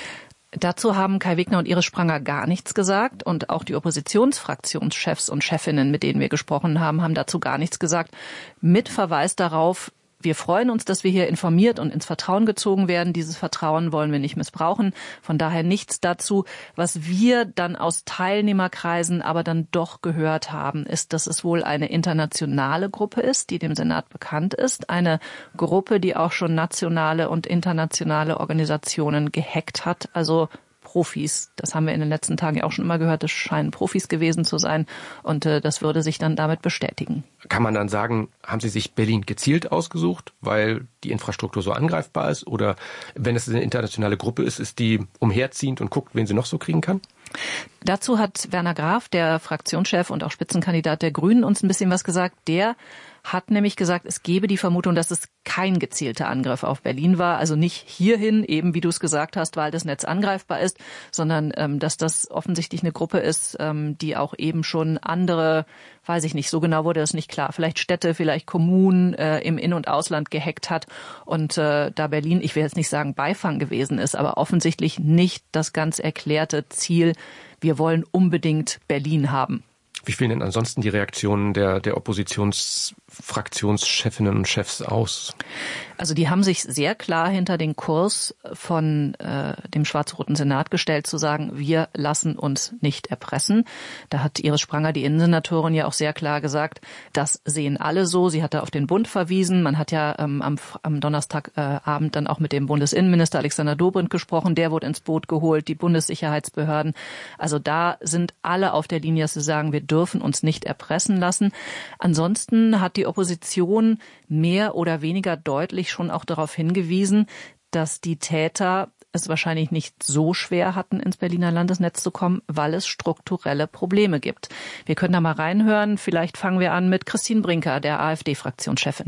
Dazu haben Kai Wegner und Iris Spranger gar nichts gesagt und auch die Oppositionsfraktionschefs und Chefinnen, mit denen wir gesprochen haben, haben dazu gar nichts gesagt. Mit Verweis darauf, wir freuen uns, dass wir hier informiert und ins Vertrauen gezogen werden. Dieses Vertrauen wollen wir nicht missbrauchen. Von daher nichts dazu. Was wir dann aus Teilnehmerkreisen aber dann doch gehört haben, ist, dass es wohl eine internationale Gruppe ist, die dem Senat bekannt ist. Eine Gruppe, die auch schon nationale und internationale Organisationen gehackt hat. Also Profis. Das haben wir in den letzten Tagen ja auch schon immer gehört. Das scheinen Profis gewesen zu sein. Und äh, das würde sich dann damit bestätigen. Kann man dann sagen, haben Sie sich Berlin gezielt ausgesucht, weil die Infrastruktur so angreifbar ist? Oder wenn es eine internationale Gruppe ist, ist die umherziehend und guckt, wen sie noch so kriegen kann? Dazu hat Werner Graf, der Fraktionschef und auch Spitzenkandidat der Grünen, uns ein bisschen was gesagt. Der hat nämlich gesagt, es gebe die Vermutung, dass es kein gezielter Angriff auf Berlin war. Also nicht hierhin, eben wie du es gesagt hast, weil das Netz angreifbar ist, sondern ähm, dass das offensichtlich eine Gruppe ist, ähm, die auch eben schon andere, weiß ich nicht, so genau wurde das nicht klar, vielleicht Städte, vielleicht Kommunen äh, im In- und Ausland gehackt hat. Und äh, da Berlin, ich will jetzt nicht sagen Beifang gewesen ist, aber offensichtlich nicht das ganz erklärte Ziel, wir wollen unbedingt Berlin haben. Wie fielen denn ansonsten die Reaktionen der, der Oppositionsfraktionschefinnen und Chefs aus? Also die haben sich sehr klar hinter den Kurs von äh, dem schwarz-roten Senat gestellt, zu sagen, wir lassen uns nicht erpressen. Da hat Iris Spranger, die Innensenatorin, ja auch sehr klar gesagt, das sehen alle so. Sie hatte auf den Bund verwiesen. Man hat ja ähm, am, am Donnerstagabend äh, dann auch mit dem Bundesinnenminister Alexander Dobrindt gesprochen. Der wurde ins Boot geholt, die Bundessicherheitsbehörden. Also da sind alle auf der Linie, dass sie sagen, wir dürfen uns nicht erpressen lassen. Ansonsten hat die Opposition mehr oder weniger deutlich schon auch darauf hingewiesen, dass die Täter es wahrscheinlich nicht so schwer hatten, ins Berliner Landesnetz zu kommen, weil es strukturelle Probleme gibt. Wir können da mal reinhören. Vielleicht fangen wir an mit Christine Brinker, der AfD-Fraktionschefin.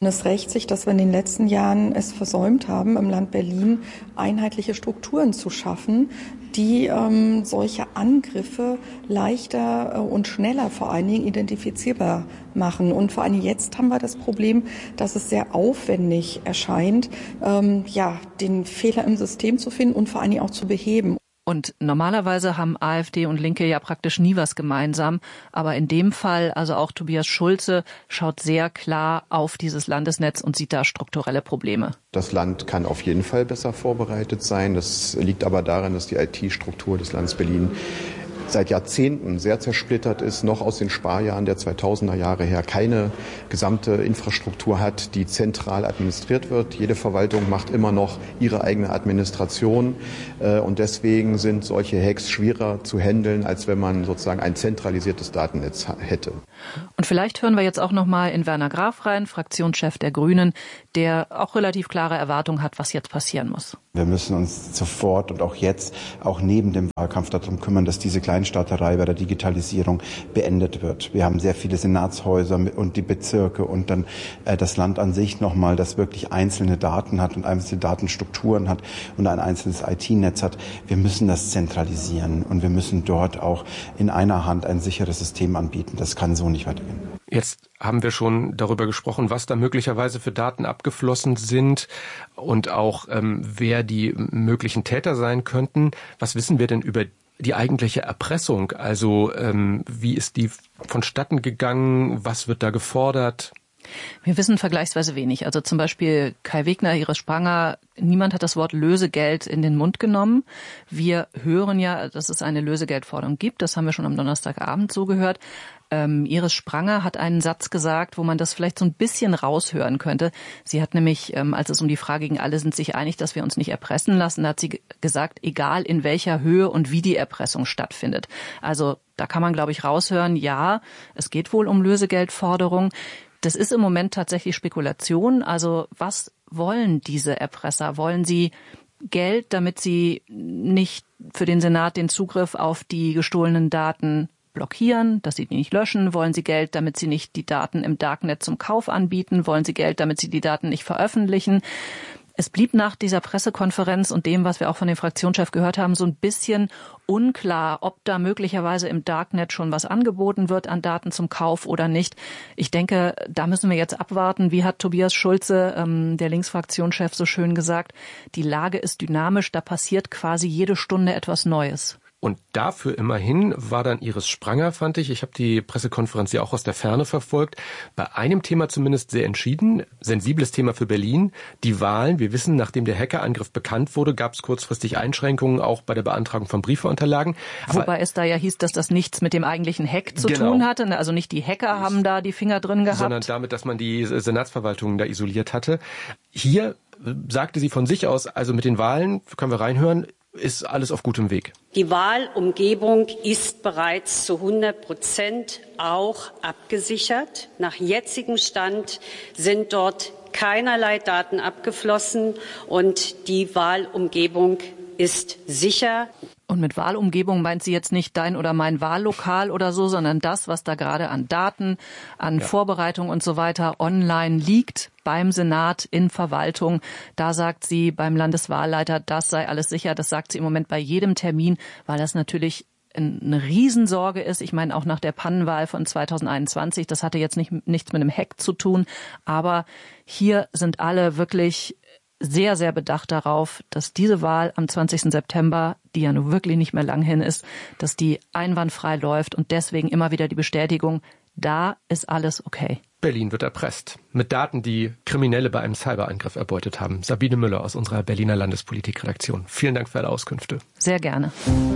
Es rächt sich, dass wir in den letzten Jahren es versäumt haben, im Land Berlin einheitliche Strukturen zu schaffen, die ähm, solche Angriffe leichter äh, und schneller vor allen Dingen identifizierbar machen. Und vor allem jetzt haben wir das Problem, dass es sehr aufwendig erscheint, ähm, ja, den Fehler im System zu finden und vor allen Dingen auch zu beheben. Und normalerweise haben AfD und Linke ja praktisch nie was gemeinsam. Aber in dem Fall, also auch Tobias Schulze, schaut sehr klar auf dieses Landesnetz und sieht da strukturelle Probleme. Das Land kann auf jeden Fall besser vorbereitet sein. Das liegt aber daran, dass die I T-Struktur des Landes Berlin seit Jahrzehnten sehr zersplittert ist, noch aus den Sparjahren der zweitausender Jahre her keine gesamte Infrastruktur hat, die zentral administriert wird. Jede Verwaltung macht immer noch ihre eigene Administration und deswegen sind solche Hacks schwerer zu handeln, als wenn man sozusagen ein zentralisiertes Datennetz hätte. Und vielleicht hören wir jetzt auch noch mal in Werner Graf rein, Fraktionschef der Grünen, der auch relativ klare Erwartungen hat, was jetzt passieren muss. Wir müssen uns sofort und auch jetzt, auch neben dem Wahlkampf darum kümmern, dass diese Kleinstaaterei bei der Digitalisierung beendet wird. Wir haben sehr viele Senatshäuser und die Bezirke und dann äh, das Land an sich nochmal, das wirklich einzelne Daten hat und einzelne Datenstrukturen hat und ein einzelnes I T-Netz hat. Wir müssen das zentralisieren und wir müssen dort auch in einer Hand ein sicheres System anbieten. Das kann so nicht weitergehen. Jetzt haben wir schon darüber gesprochen, was da möglicherweise für Daten abgeflossen sind und auch ähm, wer die möglichen Täter sein könnten. Was wissen wir denn über die eigentliche Erpressung? Also ähm, wie ist die vonstatten gegangen? Was wird da gefordert? Wir wissen vergleichsweise wenig. Also zum Beispiel Kai Wegner, Iris Spranger, niemand hat das Wort Lösegeld in den Mund genommen. Wir hören ja, dass es eine Lösegeldforderung gibt. Das haben wir schon am Donnerstagabend so gehört. Ähm, Iris Spranger hat einen Satz gesagt, wo man das vielleicht so ein bisschen raushören könnte. Sie hat nämlich, ähm, als es um die Frage ging, alle sind sich einig, dass wir uns nicht erpressen lassen, hat sie g- gesagt, egal in welcher Höhe und wie die Erpressung stattfindet. Also da kann man, glaube ich, raushören, ja, es geht wohl um Lösegeldforderungen. Das ist im Moment tatsächlich Spekulation. Also was wollen diese Erpresser? Wollen sie Geld, damit sie nicht für den Senat den Zugriff auf die gestohlenen Daten blockieren, dass sie die nicht löschen? Wollen sie Geld, damit sie nicht die Daten im Darknet zum Kauf anbieten? Wollen sie Geld, damit sie die Daten nicht veröffentlichen? Es blieb nach dieser Pressekonferenz und dem, was wir auch von dem Fraktionschef gehört haben, so ein bisschen unklar, ob da möglicherweise im Darknet schon was angeboten wird an Daten zum Kauf oder nicht. Ich denke, da müssen wir jetzt abwarten. Wie hat Tobias Schulze, ähm, der Linksfraktionschef, so schön gesagt, die Lage ist dynamisch, da passiert quasi jede Stunde etwas Neues. Und dafür immerhin war dann Iris Spranger, fand ich, ich habe die Pressekonferenz ja auch aus der Ferne verfolgt, bei einem Thema zumindest sehr entschieden, sensibles Thema für Berlin, die Wahlen. Wir wissen, nachdem der Hackerangriff bekannt wurde, gab es kurzfristig Einschränkungen, auch bei der Beantragung von Briefwahlunterlagen. Wobei es da ja hieß, dass das nichts mit dem eigentlichen Hack zu genau. tun hatte. Also nicht die Hacker haben da die Finger drin gehabt. Sondern damit, dass man die Senatsverwaltung da isoliert hatte. Hier sagte sie von sich aus, also mit den Wahlen, können wir reinhören, ist alles auf gutem Weg. Die Wahlumgebung ist bereits zu hundert Prozent auch abgesichert. Nach jetzigem Stand sind dort keinerlei Daten abgeflossen und die Wahlumgebung ist sicher. Und mit Wahlumgebung meint sie jetzt nicht dein oder mein Wahllokal oder so, sondern das, was da gerade an Daten, an ja. Vorbereitung und so weiter online liegt beim Senat in Verwaltung. Da sagt sie beim Landeswahlleiter, das sei alles sicher. Das sagt sie im Moment bei jedem Termin, weil das natürlich eine Riesensorge ist. Ich meine, auch nach der Pannenwahl von zweitausendeinundzwanzig, das hatte jetzt nicht, nichts mit einem Hack zu tun. Aber hier sind alle wirklich sehr, sehr bedacht darauf, dass diese Wahl am zwanzigsten September, die ja nun wirklich nicht mehr lang hin ist, dass die einwandfrei läuft und deswegen immer wieder die Bestätigung, da ist alles okay. Berlin wird erpresst. Mit Daten, die Kriminelle bei einem Cyberangriff erbeutet haben. Sabine Müller aus unserer Berliner Landespolitikredaktion. Vielen Dank für alle Auskünfte. Sehr gerne.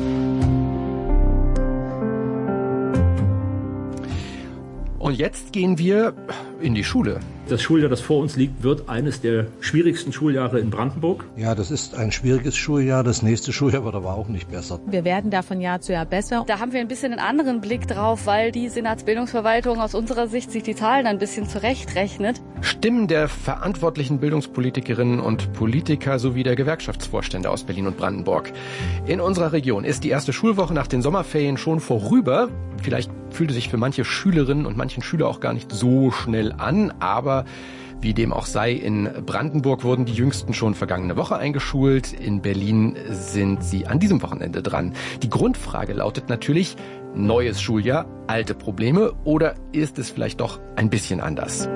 Und jetzt gehen wir in die Schule. Das Schuljahr, das vor uns liegt, wird eines der schwierigsten Schuljahre in Brandenburg. Ja, das ist ein schwieriges Schuljahr. Das nächste Schuljahr wird aber auch nicht besser. Wir werden da von Jahr zu Jahr besser. Da haben wir ein bisschen einen anderen Blick drauf, weil die Senatsbildungsverwaltung aus unserer Sicht sich die Zahlen ein bisschen zurechtrechnet. Stimmen der verantwortlichen Bildungspolitikerinnen und Politiker sowie der Gewerkschaftsvorstände aus Berlin und Brandenburg. In unserer Region ist die erste Schulwoche nach den Sommerferien schon vorüber. Vielleicht fühlte sich für manche Schülerinnen und manchen Schüler auch gar nicht so schnell an, aber Wie dem auch sei, in Brandenburg wurden die Jüngsten schon vergangene Woche eingeschult. In Berlin sind sie an diesem Wochenende dran. Die Grundfrage lautet natürlich, neues Schuljahr, alte Probleme oder ist es vielleicht doch ein bisschen anders?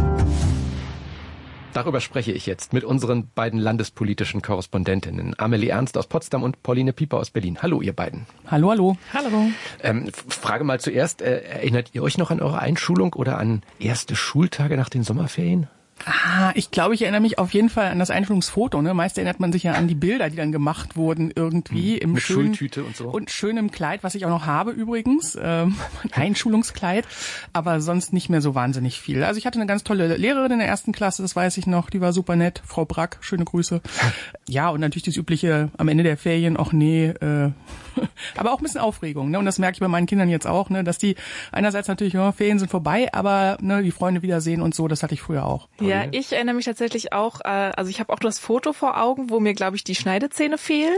Darüber spreche ich jetzt mit unseren beiden landespolitischen Korrespondentinnen, Amelie Ernst aus Potsdam und Pauline Pieper aus Berlin. Hallo, ihr beiden. Hallo, hallo. Hallo. Ähm, Frage mal zuerst, äh, erinnert ihr euch noch an eure Einschulung oder an erste Schultage nach den Sommerferien? Ah, ich glaube, ich erinnere mich auf jeden Fall an das Einschulungsfoto. Ne? Meist erinnert man sich ja an die Bilder, die dann gemacht wurden irgendwie hm, im mit schönen, Schultüte und so. Und schönem Kleid, was ich auch noch habe übrigens, ähm, Einschulungskleid, aber sonst nicht mehr so wahnsinnig viel. Also ich hatte eine ganz tolle Lehrerin in der ersten Klasse, das weiß ich noch, die war super nett, Frau Brack, schöne Grüße. Ja, und natürlich das übliche am Ende der Ferien, ach nee, äh, aber auch ein bisschen Aufregung, ne? Und das merke ich bei meinen Kindern jetzt auch, ne? Dass die einerseits natürlich, ja, Ferien sind vorbei, aber ne, die Freunde wiedersehen und so, das hatte ich früher auch. Ja, ich erinnere mich tatsächlich auch, äh, also ich habe auch das Foto vor Augen, wo mir, glaube ich, die Schneidezähne fehlen.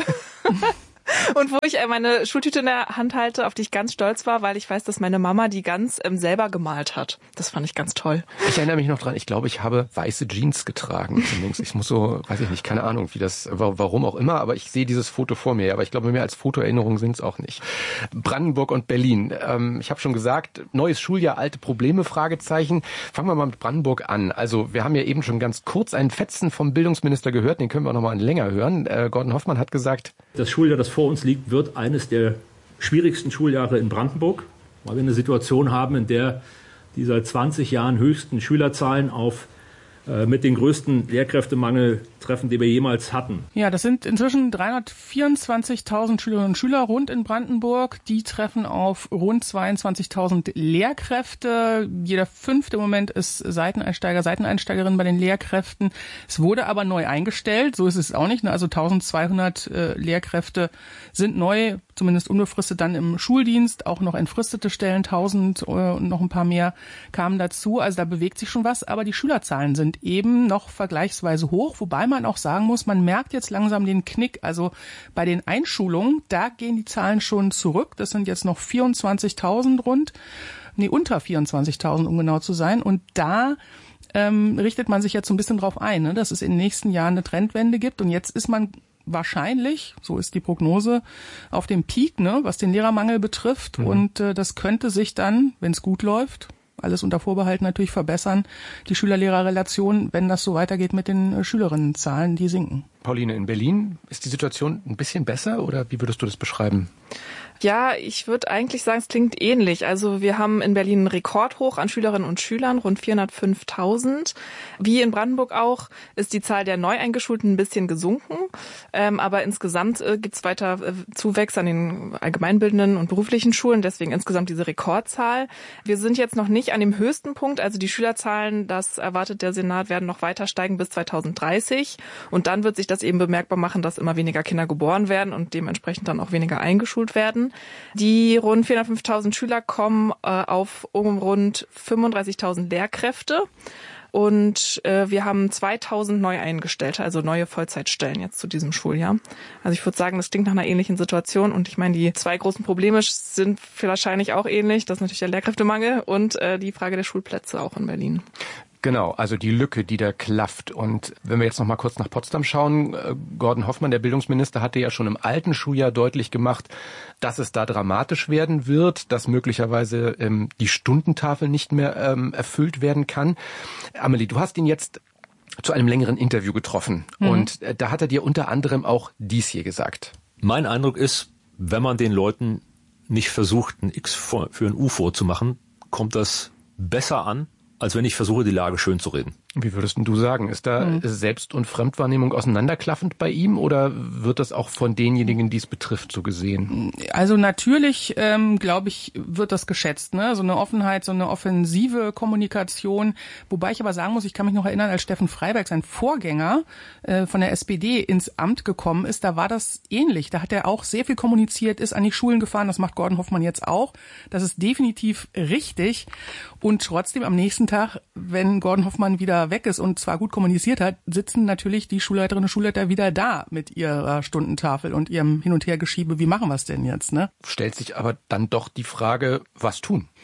Und wo ich meine Schultüte in der Hand halte, auf die ich ganz stolz war, weil ich weiß, dass meine Mama die ganz ähm, selber gemalt hat. Das fand ich ganz toll. Ich erinnere mich noch dran, ich glaube, ich habe weiße Jeans getragen. Ich muss so, weiß ich nicht, keine Ahnung, wie das, warum auch immer, aber ich sehe dieses Foto vor mir. Aber ich glaube, mehr als Fotoerinnerung sind es auch nicht. Brandenburg und Berlin. Ähm, ich habe schon gesagt, neues Schuljahr, alte Probleme, Fragezeichen. Fangen wir mal mit Brandenburg an. Also wir haben ja eben schon ganz kurz einen Fetzen vom Bildungsminister gehört, den können wir auch noch mal länger hören. Äh, Gordon Hoffmann hat gesagt, das Schuljahr, das vor uns liegt, wird eines der schwierigsten Schuljahre in Brandenburg, weil wir eine Situation haben, in der die seit zwanzig Jahren höchsten Schülerzahlen auf äh, mit den größten Lehrkräftemangel treffen, die wir jemals hatten. Ja, das sind inzwischen dreihundertvierundzwanzigtausend Schülerinnen und Schüler rund in Brandenburg. Die treffen auf rund zweiundzwanzigtausend Lehrkräfte. Jeder fünfte im Moment ist Seiteneinsteiger, Seiteneinsteigerin bei den Lehrkräften. Es wurde aber neu eingestellt, so ist es auch nicht. Also eintausendzweihundert äh, Lehrkräfte sind neu, zumindest unbefristet dann im Schuldienst. Auch noch entfristete Stellen, tausend äh, und noch ein paar mehr kamen dazu. Also da bewegt sich schon was, aber die Schülerzahlen sind eben noch vergleichsweise hoch, wobei man auch sagen muss, man merkt jetzt langsam den Knick. Also bei den Einschulungen, da gehen die Zahlen schon zurück. Das sind jetzt noch vierundzwanzigtausend rund, nee, unter vierundzwanzigtausend, um genau zu sein. Und da ähm, richtet man sich jetzt so ein bisschen drauf ein, ne, dass es in den nächsten Jahren eine Trendwende gibt. Und jetzt ist man wahrscheinlich, so ist die Prognose, auf dem Peak, ne, was den Lehrermangel betrifft. Mhm. Und äh, das könnte sich dann, wenn es gut läuft, alles unter Vorbehalt natürlich verbessern, die Schüler-Lehrer-Relation, wenn das so weitergeht mit den äh, Schülerinnenzahlen, die sinken. Pauline, in Berlin ist die Situation ein bisschen besser oder wie würdest du das beschreiben? Ja, ich würde eigentlich sagen, es klingt ähnlich. Also wir haben in Berlin einen Rekordhoch an Schülerinnen und Schülern, rund vierhundertfünftausend. Wie in Brandenburg auch ist die Zahl der Neueingeschulten ein bisschen gesunken. Ähm, aber insgesamt äh, gibt es weiter äh, Zuwächse an den allgemeinbildenden und beruflichen Schulen. Deswegen insgesamt diese Rekordzahl. Wir sind jetzt noch nicht an dem höchsten Punkt. Also die Schülerzahlen, das erwartet der Senat, werden noch weiter steigen bis zweitausenddreißig. Und dann wird sich das eben bemerkbar machen, dass immer weniger Kinder geboren werden und dementsprechend dann auch weniger eingeschult werden. Die rund vierhundertfünftausend Schüler kommen äh, auf um rund fünfunddreißigtausend Lehrkräfte und äh, wir haben zweitausend Neueingestellte, also neue Vollzeitstellen jetzt zu diesem Schuljahr. Also ich würde sagen, das klingt nach einer ähnlichen Situation und ich meine, die zwei großen Probleme sind wahrscheinlich auch ähnlich. Das ist natürlich der Lehrkräftemangel und äh, die Frage der Schulplätze auch in Berlin. Genau, also die Lücke, die da klafft. Und wenn wir jetzt noch mal kurz nach Potsdam schauen, Gordon Hoffmann, der Bildungsminister, hatte ja schon im alten Schuljahr deutlich gemacht, dass es da dramatisch werden wird, dass möglicherweise ähm, die Stundentafel nicht mehr ähm, erfüllt werden kann. Amelie, du hast ihn jetzt zu einem längeren Interview getroffen mhm. und äh, da hat er dir unter anderem auch dies hier gesagt. Mein Eindruck ist, wenn man den Leuten nicht versucht, ein X für ein U vorzumachen, kommt das besser an, als wenn ich versuche, die Lage schön zu reden. Wie würdest du sagen? Ist da mhm. Selbst- und Fremdwahrnehmung auseinanderklaffend bei ihm oder wird das auch von denjenigen, die es betrifft, so gesehen? Also natürlich, ähm, glaube ich, wird das geschätzt, ne? So eine Offenheit, so eine offensive Kommunikation. Wobei ich aber sagen muss, ich kann mich noch erinnern, als Steffen Freiberg, sein Vorgänger äh, von der S P D, ins Amt gekommen ist, da war das ähnlich. Da hat er auch sehr viel kommuniziert, ist an die Schulen gefahren. Das macht Gordon Hoffmann jetzt auch. Das ist definitiv richtig. Und trotzdem am nächsten Tag, wenn Gordon Hoffmann wieder weg ist und zwar gut kommuniziert hat, sitzen natürlich die Schulleiterinnen und Schulleiter wieder da mit ihrer Stundentafel und ihrem Hin- und Hergeschiebe. Wie machen wir es denn jetzt, ne? Stellt sich aber dann doch die Frage, was tun?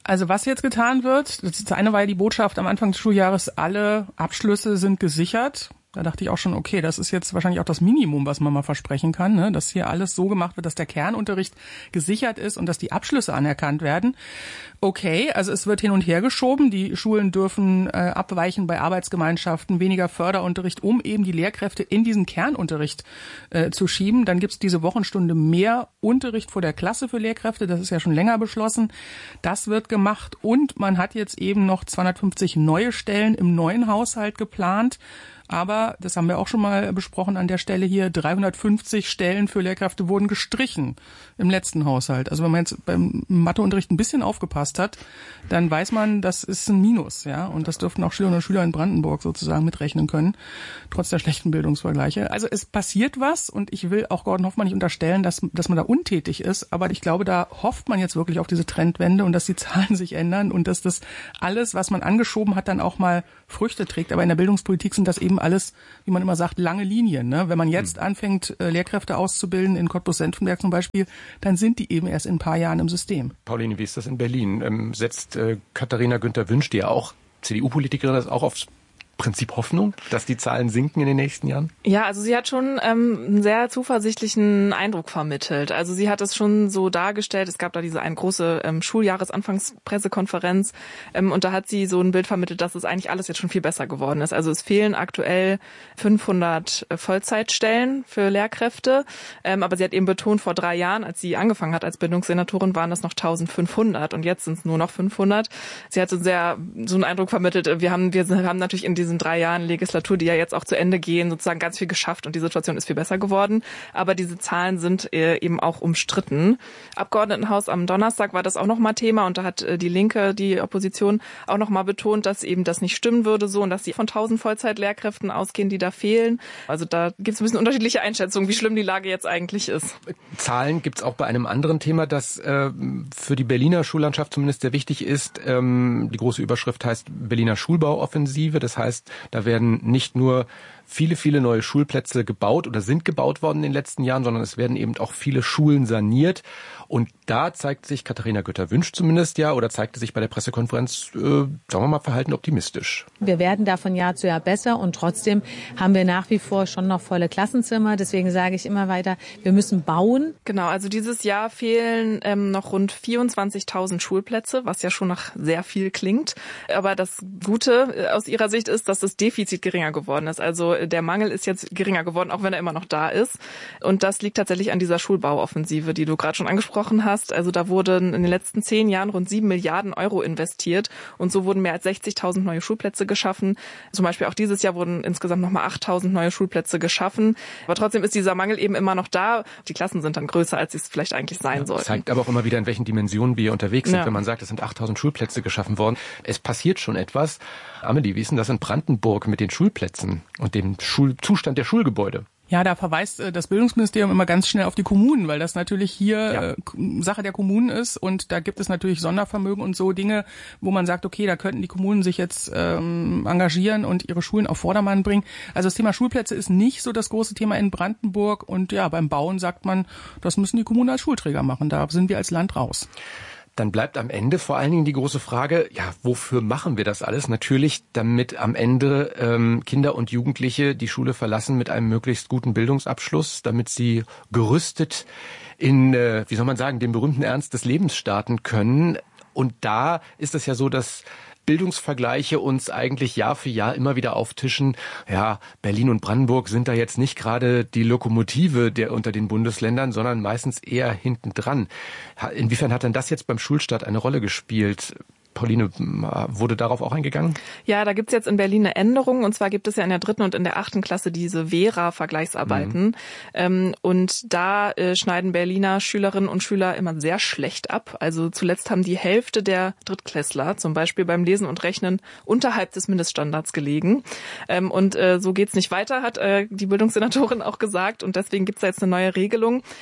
Also was jetzt getan wird, das eine war ja die Botschaft am Anfang des Schuljahres, alle Abschlüsse sind gesichert. Da dachte ich auch schon, okay, das ist jetzt wahrscheinlich auch das Minimum, was man mal versprechen kann, ne? Dass hier alles so gemacht wird, dass der Kernunterricht gesichert ist und dass die Abschlüsse anerkannt werden. Okay, also es wird hin und her geschoben. Die Schulen dürfen äh, abweichen bei Arbeitsgemeinschaften, weniger Förderunterricht, um eben die Lehrkräfte in diesen Kernunterricht äh, zu schieben. Dann gibt's diese Wochenstunde mehr Unterricht vor der Klasse für Lehrkräfte. Das ist ja schon länger beschlossen. Das wird gemacht und man hat jetzt eben noch zweihundertfünfzig neue Stellen im neuen Haushalt geplant. Aber, das haben wir auch schon mal besprochen an der Stelle hier, dreihundertfünfzig Stellen für Lehrkräfte wurden gestrichen im letzten Haushalt. Also wenn man jetzt beim Matheunterricht ein bisschen aufgepasst hat, dann weiß man, das ist ein Minus, ja. Und das dürften auch Schülerinnen und Schüler in Brandenburg sozusagen mitrechnen können, trotz der schlechten Bildungsvergleiche. Also es passiert was und ich will auch Gordon Hoffmann nicht unterstellen, dass, dass man da untätig ist. Aber ich glaube, da hofft man jetzt wirklich auf diese Trendwende und dass die Zahlen sich ändern und dass das alles, was man angeschoben hat, dann auch mal Früchte trägt. Aber in der Bildungspolitik sind das eben alles, wie man immer sagt, lange Linien. Ne? Wenn man jetzt hm. anfängt, Lehrkräfte auszubilden, in Cottbus-Senftenberg zum Beispiel, dann sind die eben erst in ein paar Jahren im System. Pauline, wie ist das in Berlin? Ähm, setzt äh, Katharina Günther-Wünsch, die ja auch C D U-Politikerin ist, auch aufs Prinzip Hoffnung, dass die Zahlen sinken in den nächsten Jahren? Ja, also sie hat schon ähm, einen sehr zuversichtlichen Eindruck vermittelt. Also sie hat es schon so dargestellt, es gab da diese eine große ähm, Schuljahresanfangspressekonferenz ähm, und da hat sie so ein Bild vermittelt, dass es eigentlich alles jetzt schon viel besser geworden ist. Also es fehlen aktuell fünfhundert Vollzeitstellen für Lehrkräfte, ähm, aber sie hat eben betont, vor drei Jahren, als sie angefangen hat als Bildungssenatorin, waren das noch eintausendfünfhundert und jetzt sind es nur noch fünfhundert. Sie hat so sehr so einen Eindruck vermittelt, wir haben, wir haben natürlich in diesen drei Jahren Legislatur, die ja jetzt auch zu Ende gehen, sozusagen ganz viel geschafft und die Situation ist viel besser geworden. Aber diese Zahlen sind eben auch umstritten. Abgeordnetenhaus am Donnerstag war das auch nochmal Thema und da hat die Linke, die Opposition, auch nochmal betont, dass eben das nicht stimmen würde so und dass sie von tausend Vollzeitlehrkräften ausgehen, die da fehlen. Also da gibt es ein bisschen unterschiedliche Einschätzungen, wie schlimm die Lage jetzt eigentlich ist. Zahlen gibt es auch bei einem anderen Thema, das äh, für die Berliner Schullandschaft zumindest sehr wichtig ist. Ähm, die große Überschrift heißt Berliner Schulbauoffensive. Das heißt, da werden nicht nur viele, viele neue Schulplätze gebaut oder sind gebaut worden in den letzten Jahren, sondern es werden eben auch viele Schulen saniert. Und da zeigt sich Katharina Günther-Wünsch zumindest ja oder zeigte sich bei der Pressekonferenz, äh, sagen wir mal, verhalten optimistisch. Wir werden da von Jahr zu Jahr besser und trotzdem haben wir nach wie vor schon noch volle Klassenzimmer. Deswegen sage ich immer weiter, wir müssen bauen. Genau, also dieses Jahr fehlen ähm, noch rund vierundzwanzigtausend Schulplätze, was ja schon nach sehr viel klingt. Aber das Gute aus ihrer Sicht ist, dass das Defizit geringer geworden ist. Also der Mangel ist jetzt geringer geworden, auch wenn er immer noch da ist. Und das liegt tatsächlich an dieser Schulbauoffensive, die du gerade schon angesprochen hast. Also da wurden in den letzten zehn Jahren rund sieben Milliarden Euro investiert und so wurden mehr als sechzigtausend neue Schulplätze geschaffen. Zum Beispiel auch dieses Jahr wurden insgesamt nochmal achttausend neue Schulplätze geschaffen. Aber trotzdem ist dieser Mangel eben immer noch da. Die Klassen sind dann größer, als sie es vielleicht eigentlich sein ja, sollten. Zeigt aber auch immer wieder, in welchen Dimensionen wir unterwegs sind, ja. wenn man sagt, es sind achttausend Schulplätze geschaffen worden. Es passiert schon etwas. Amelie, wie ist denn das in Brandenburg mit den Schulplätzen und dem Schul- Zustand der Schulgebäude? Ja, da verweist das Bildungsministerium immer ganz schnell auf die Kommunen, weil das natürlich hier ja. äh, Sache der Kommunen ist und da gibt es natürlich Sondervermögen und so Dinge, wo man sagt, okay, da könnten die Kommunen sich jetzt ähm, engagieren und ihre Schulen auf Vordermann bringen. Also das Thema Schulplätze ist nicht so das große Thema in Brandenburg und ja, beim Bauen sagt man, das müssen die Kommunen als Schulträger machen, da sind wir als Land raus. Dann bleibt am Ende vor allen Dingen die große Frage, ja, wofür machen wir das alles? Natürlich, damit am Ende ähm, Kinder und Jugendliche die Schule verlassen mit einem möglichst guten Bildungsabschluss, damit sie gerüstet in, äh, wie soll man sagen, den berühmten Ernst des Lebens starten können. Und da ist es ja so, dass Bildungsvergleiche uns eigentlich Jahr für Jahr immer wieder auftischen. Ja, Berlin und Brandenburg sind da jetzt nicht gerade die Lokomotive der unter den Bundesländern, sondern meistens eher hinten dran. Inwiefern hat denn das jetzt beim Schulstart eine Rolle gespielt? Pauline, wurde darauf auch eingegangen? Ja, da gibt's jetzt in Berlin eine Änderung. Und zwar gibt es ja in der dritten und in der achten Klasse diese Vera-Vergleichsarbeiten. Mhm. Ähm, und da äh, schneiden Berliner Schülerinnen und Schüler immer sehr schlecht ab. Also zuletzt haben die Hälfte der Drittklässler zum Beispiel beim Lesen und Rechnen unterhalb des Mindeststandards gelegen. Ähm, und äh, so geht's nicht weiter, hat äh, die Bildungssenatorin auch gesagt. Und deswegen gibt's da jetzt eine neue Regelung.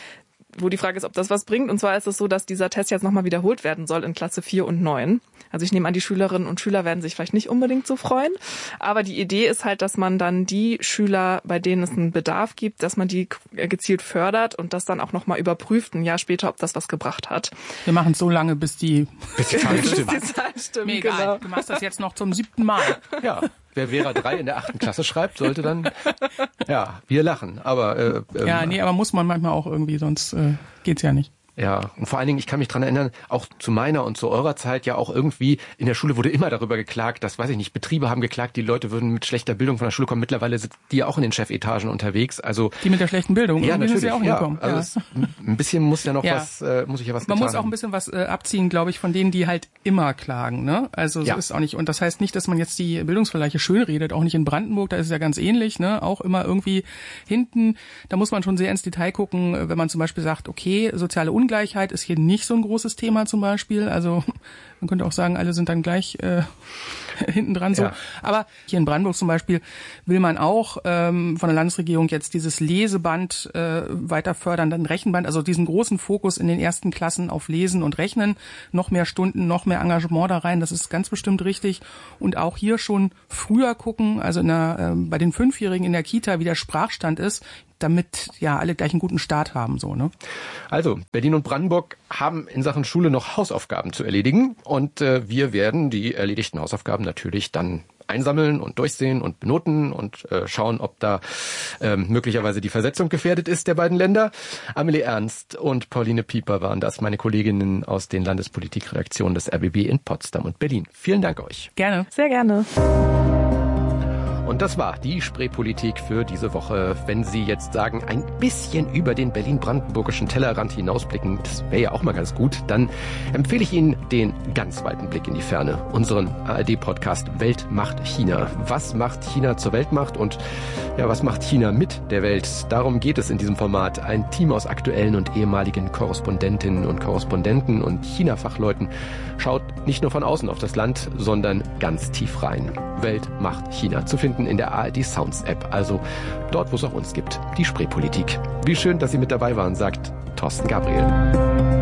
wo die Frage ist, ob das was bringt. Und zwar ist es so, dass dieser Test jetzt nochmal wiederholt werden soll in Klasse vier und neun. Also ich nehme an, die Schülerinnen und Schüler werden sich vielleicht nicht unbedingt so freuen. Aber die Idee ist halt, dass man dann die Schüler, bei denen es einen Bedarf gibt, dass man die gezielt fördert und das dann auch nochmal überprüft, ein Jahr später, ob das was gebracht hat. Wir machen es so lange, bis die, bis die Zahlen stimmen. Die Zahlen stimmen, Mir egal. Genau. Du machst das jetzt noch zum siebten Mal. Ja. Wer Vera drei in der achten Klasse schreibt, sollte dann, ja, wir lachen. Aber äh, ähm, ja, nee, aber muss man manchmal auch irgendwie, sonst äh, geht's ja nicht. Ja, und vor allen Dingen, ich kann mich dran erinnern, auch zu meiner und zu eurer Zeit ja auch irgendwie, in der Schule wurde immer darüber geklagt, dass, weiß ich nicht, Betriebe haben geklagt, die Leute würden mit schlechter Bildung von der Schule kommen. Mittlerweile sind die ja auch in den Chefetagen unterwegs. Also die mit der schlechten Bildung, ja, natürlich, sind sie auch ja, hinkommen. Also ja. es, ein bisschen muss ja noch ja. was, äh, muss ich ja was Man getan muss auch ein haben. bisschen was äh, abziehen, glaube ich, von denen, die halt immer klagen. Ne? Also ja. so ist auch nicht. Und das heißt nicht, dass man jetzt die Bildungsvergleiche schönredet, auch nicht in Brandenburg, da ist es ja ganz ähnlich. Ne? Auch immer irgendwie hinten, da muss man schon sehr ins Detail gucken, wenn man zum Beispiel sagt, okay, soziale Ungleichheit ist hier nicht so ein großes Thema zum Beispiel. Also man könnte auch sagen, alle sind dann gleich äh, hinten dran so. Ja. Aber hier in Brandenburg zum Beispiel will man auch ähm, von der Landesregierung jetzt dieses Leseband äh, weiter fördern, dann Rechenband, also diesen großen Fokus in den ersten Klassen auf Lesen und Rechnen, noch mehr Stunden, noch mehr Engagement da rein, das ist ganz bestimmt richtig. Und auch hier schon früher gucken, also in der, äh, bei den Fünfjährigen in der Kita, wie der Sprachstand ist, damit ja alle gleich einen guten Start haben, so, ne? Also, Berlin und Brandenburg haben in Sachen Schule noch Hausaufgaben zu erledigen und äh, wir werden die erledigten Hausaufgaben natürlich dann einsammeln und durchsehen und benoten und äh, schauen, ob da ähm, möglicherweise die Versetzung gefährdet ist der beiden Länder. Amelie Ernst und Pauline Pieper waren das, meine Kolleginnen aus den Landespolitikredaktionen des R B B in Potsdam und Berlin. Vielen Dank euch. Gerne. Sehr gerne. Und das war die Spreepolitik für diese Woche. Wenn Sie jetzt sagen, ein bisschen über den berlin-brandenburgischen Tellerrand hinausblicken, das wäre ja auch mal ganz gut, dann empfehle ich Ihnen den ganz weiten Blick in die Ferne. Unseren A R D-Podcast Welt macht China. Was macht China zur Weltmacht und ja, was macht China mit der Welt? Darum geht es in diesem Format. Ein Team aus aktuellen und ehemaligen Korrespondentinnen und Korrespondenten und China-Fachleuten schaut nicht nur von außen auf das Land, sondern ganz tief rein. Welt macht China. Zu finden in der A R D Sounds App, also dort, wo es auch uns gibt. Die Spreepolitik. Wie schön, dass Sie mit dabei waren, sagt Thorsten Gabriel.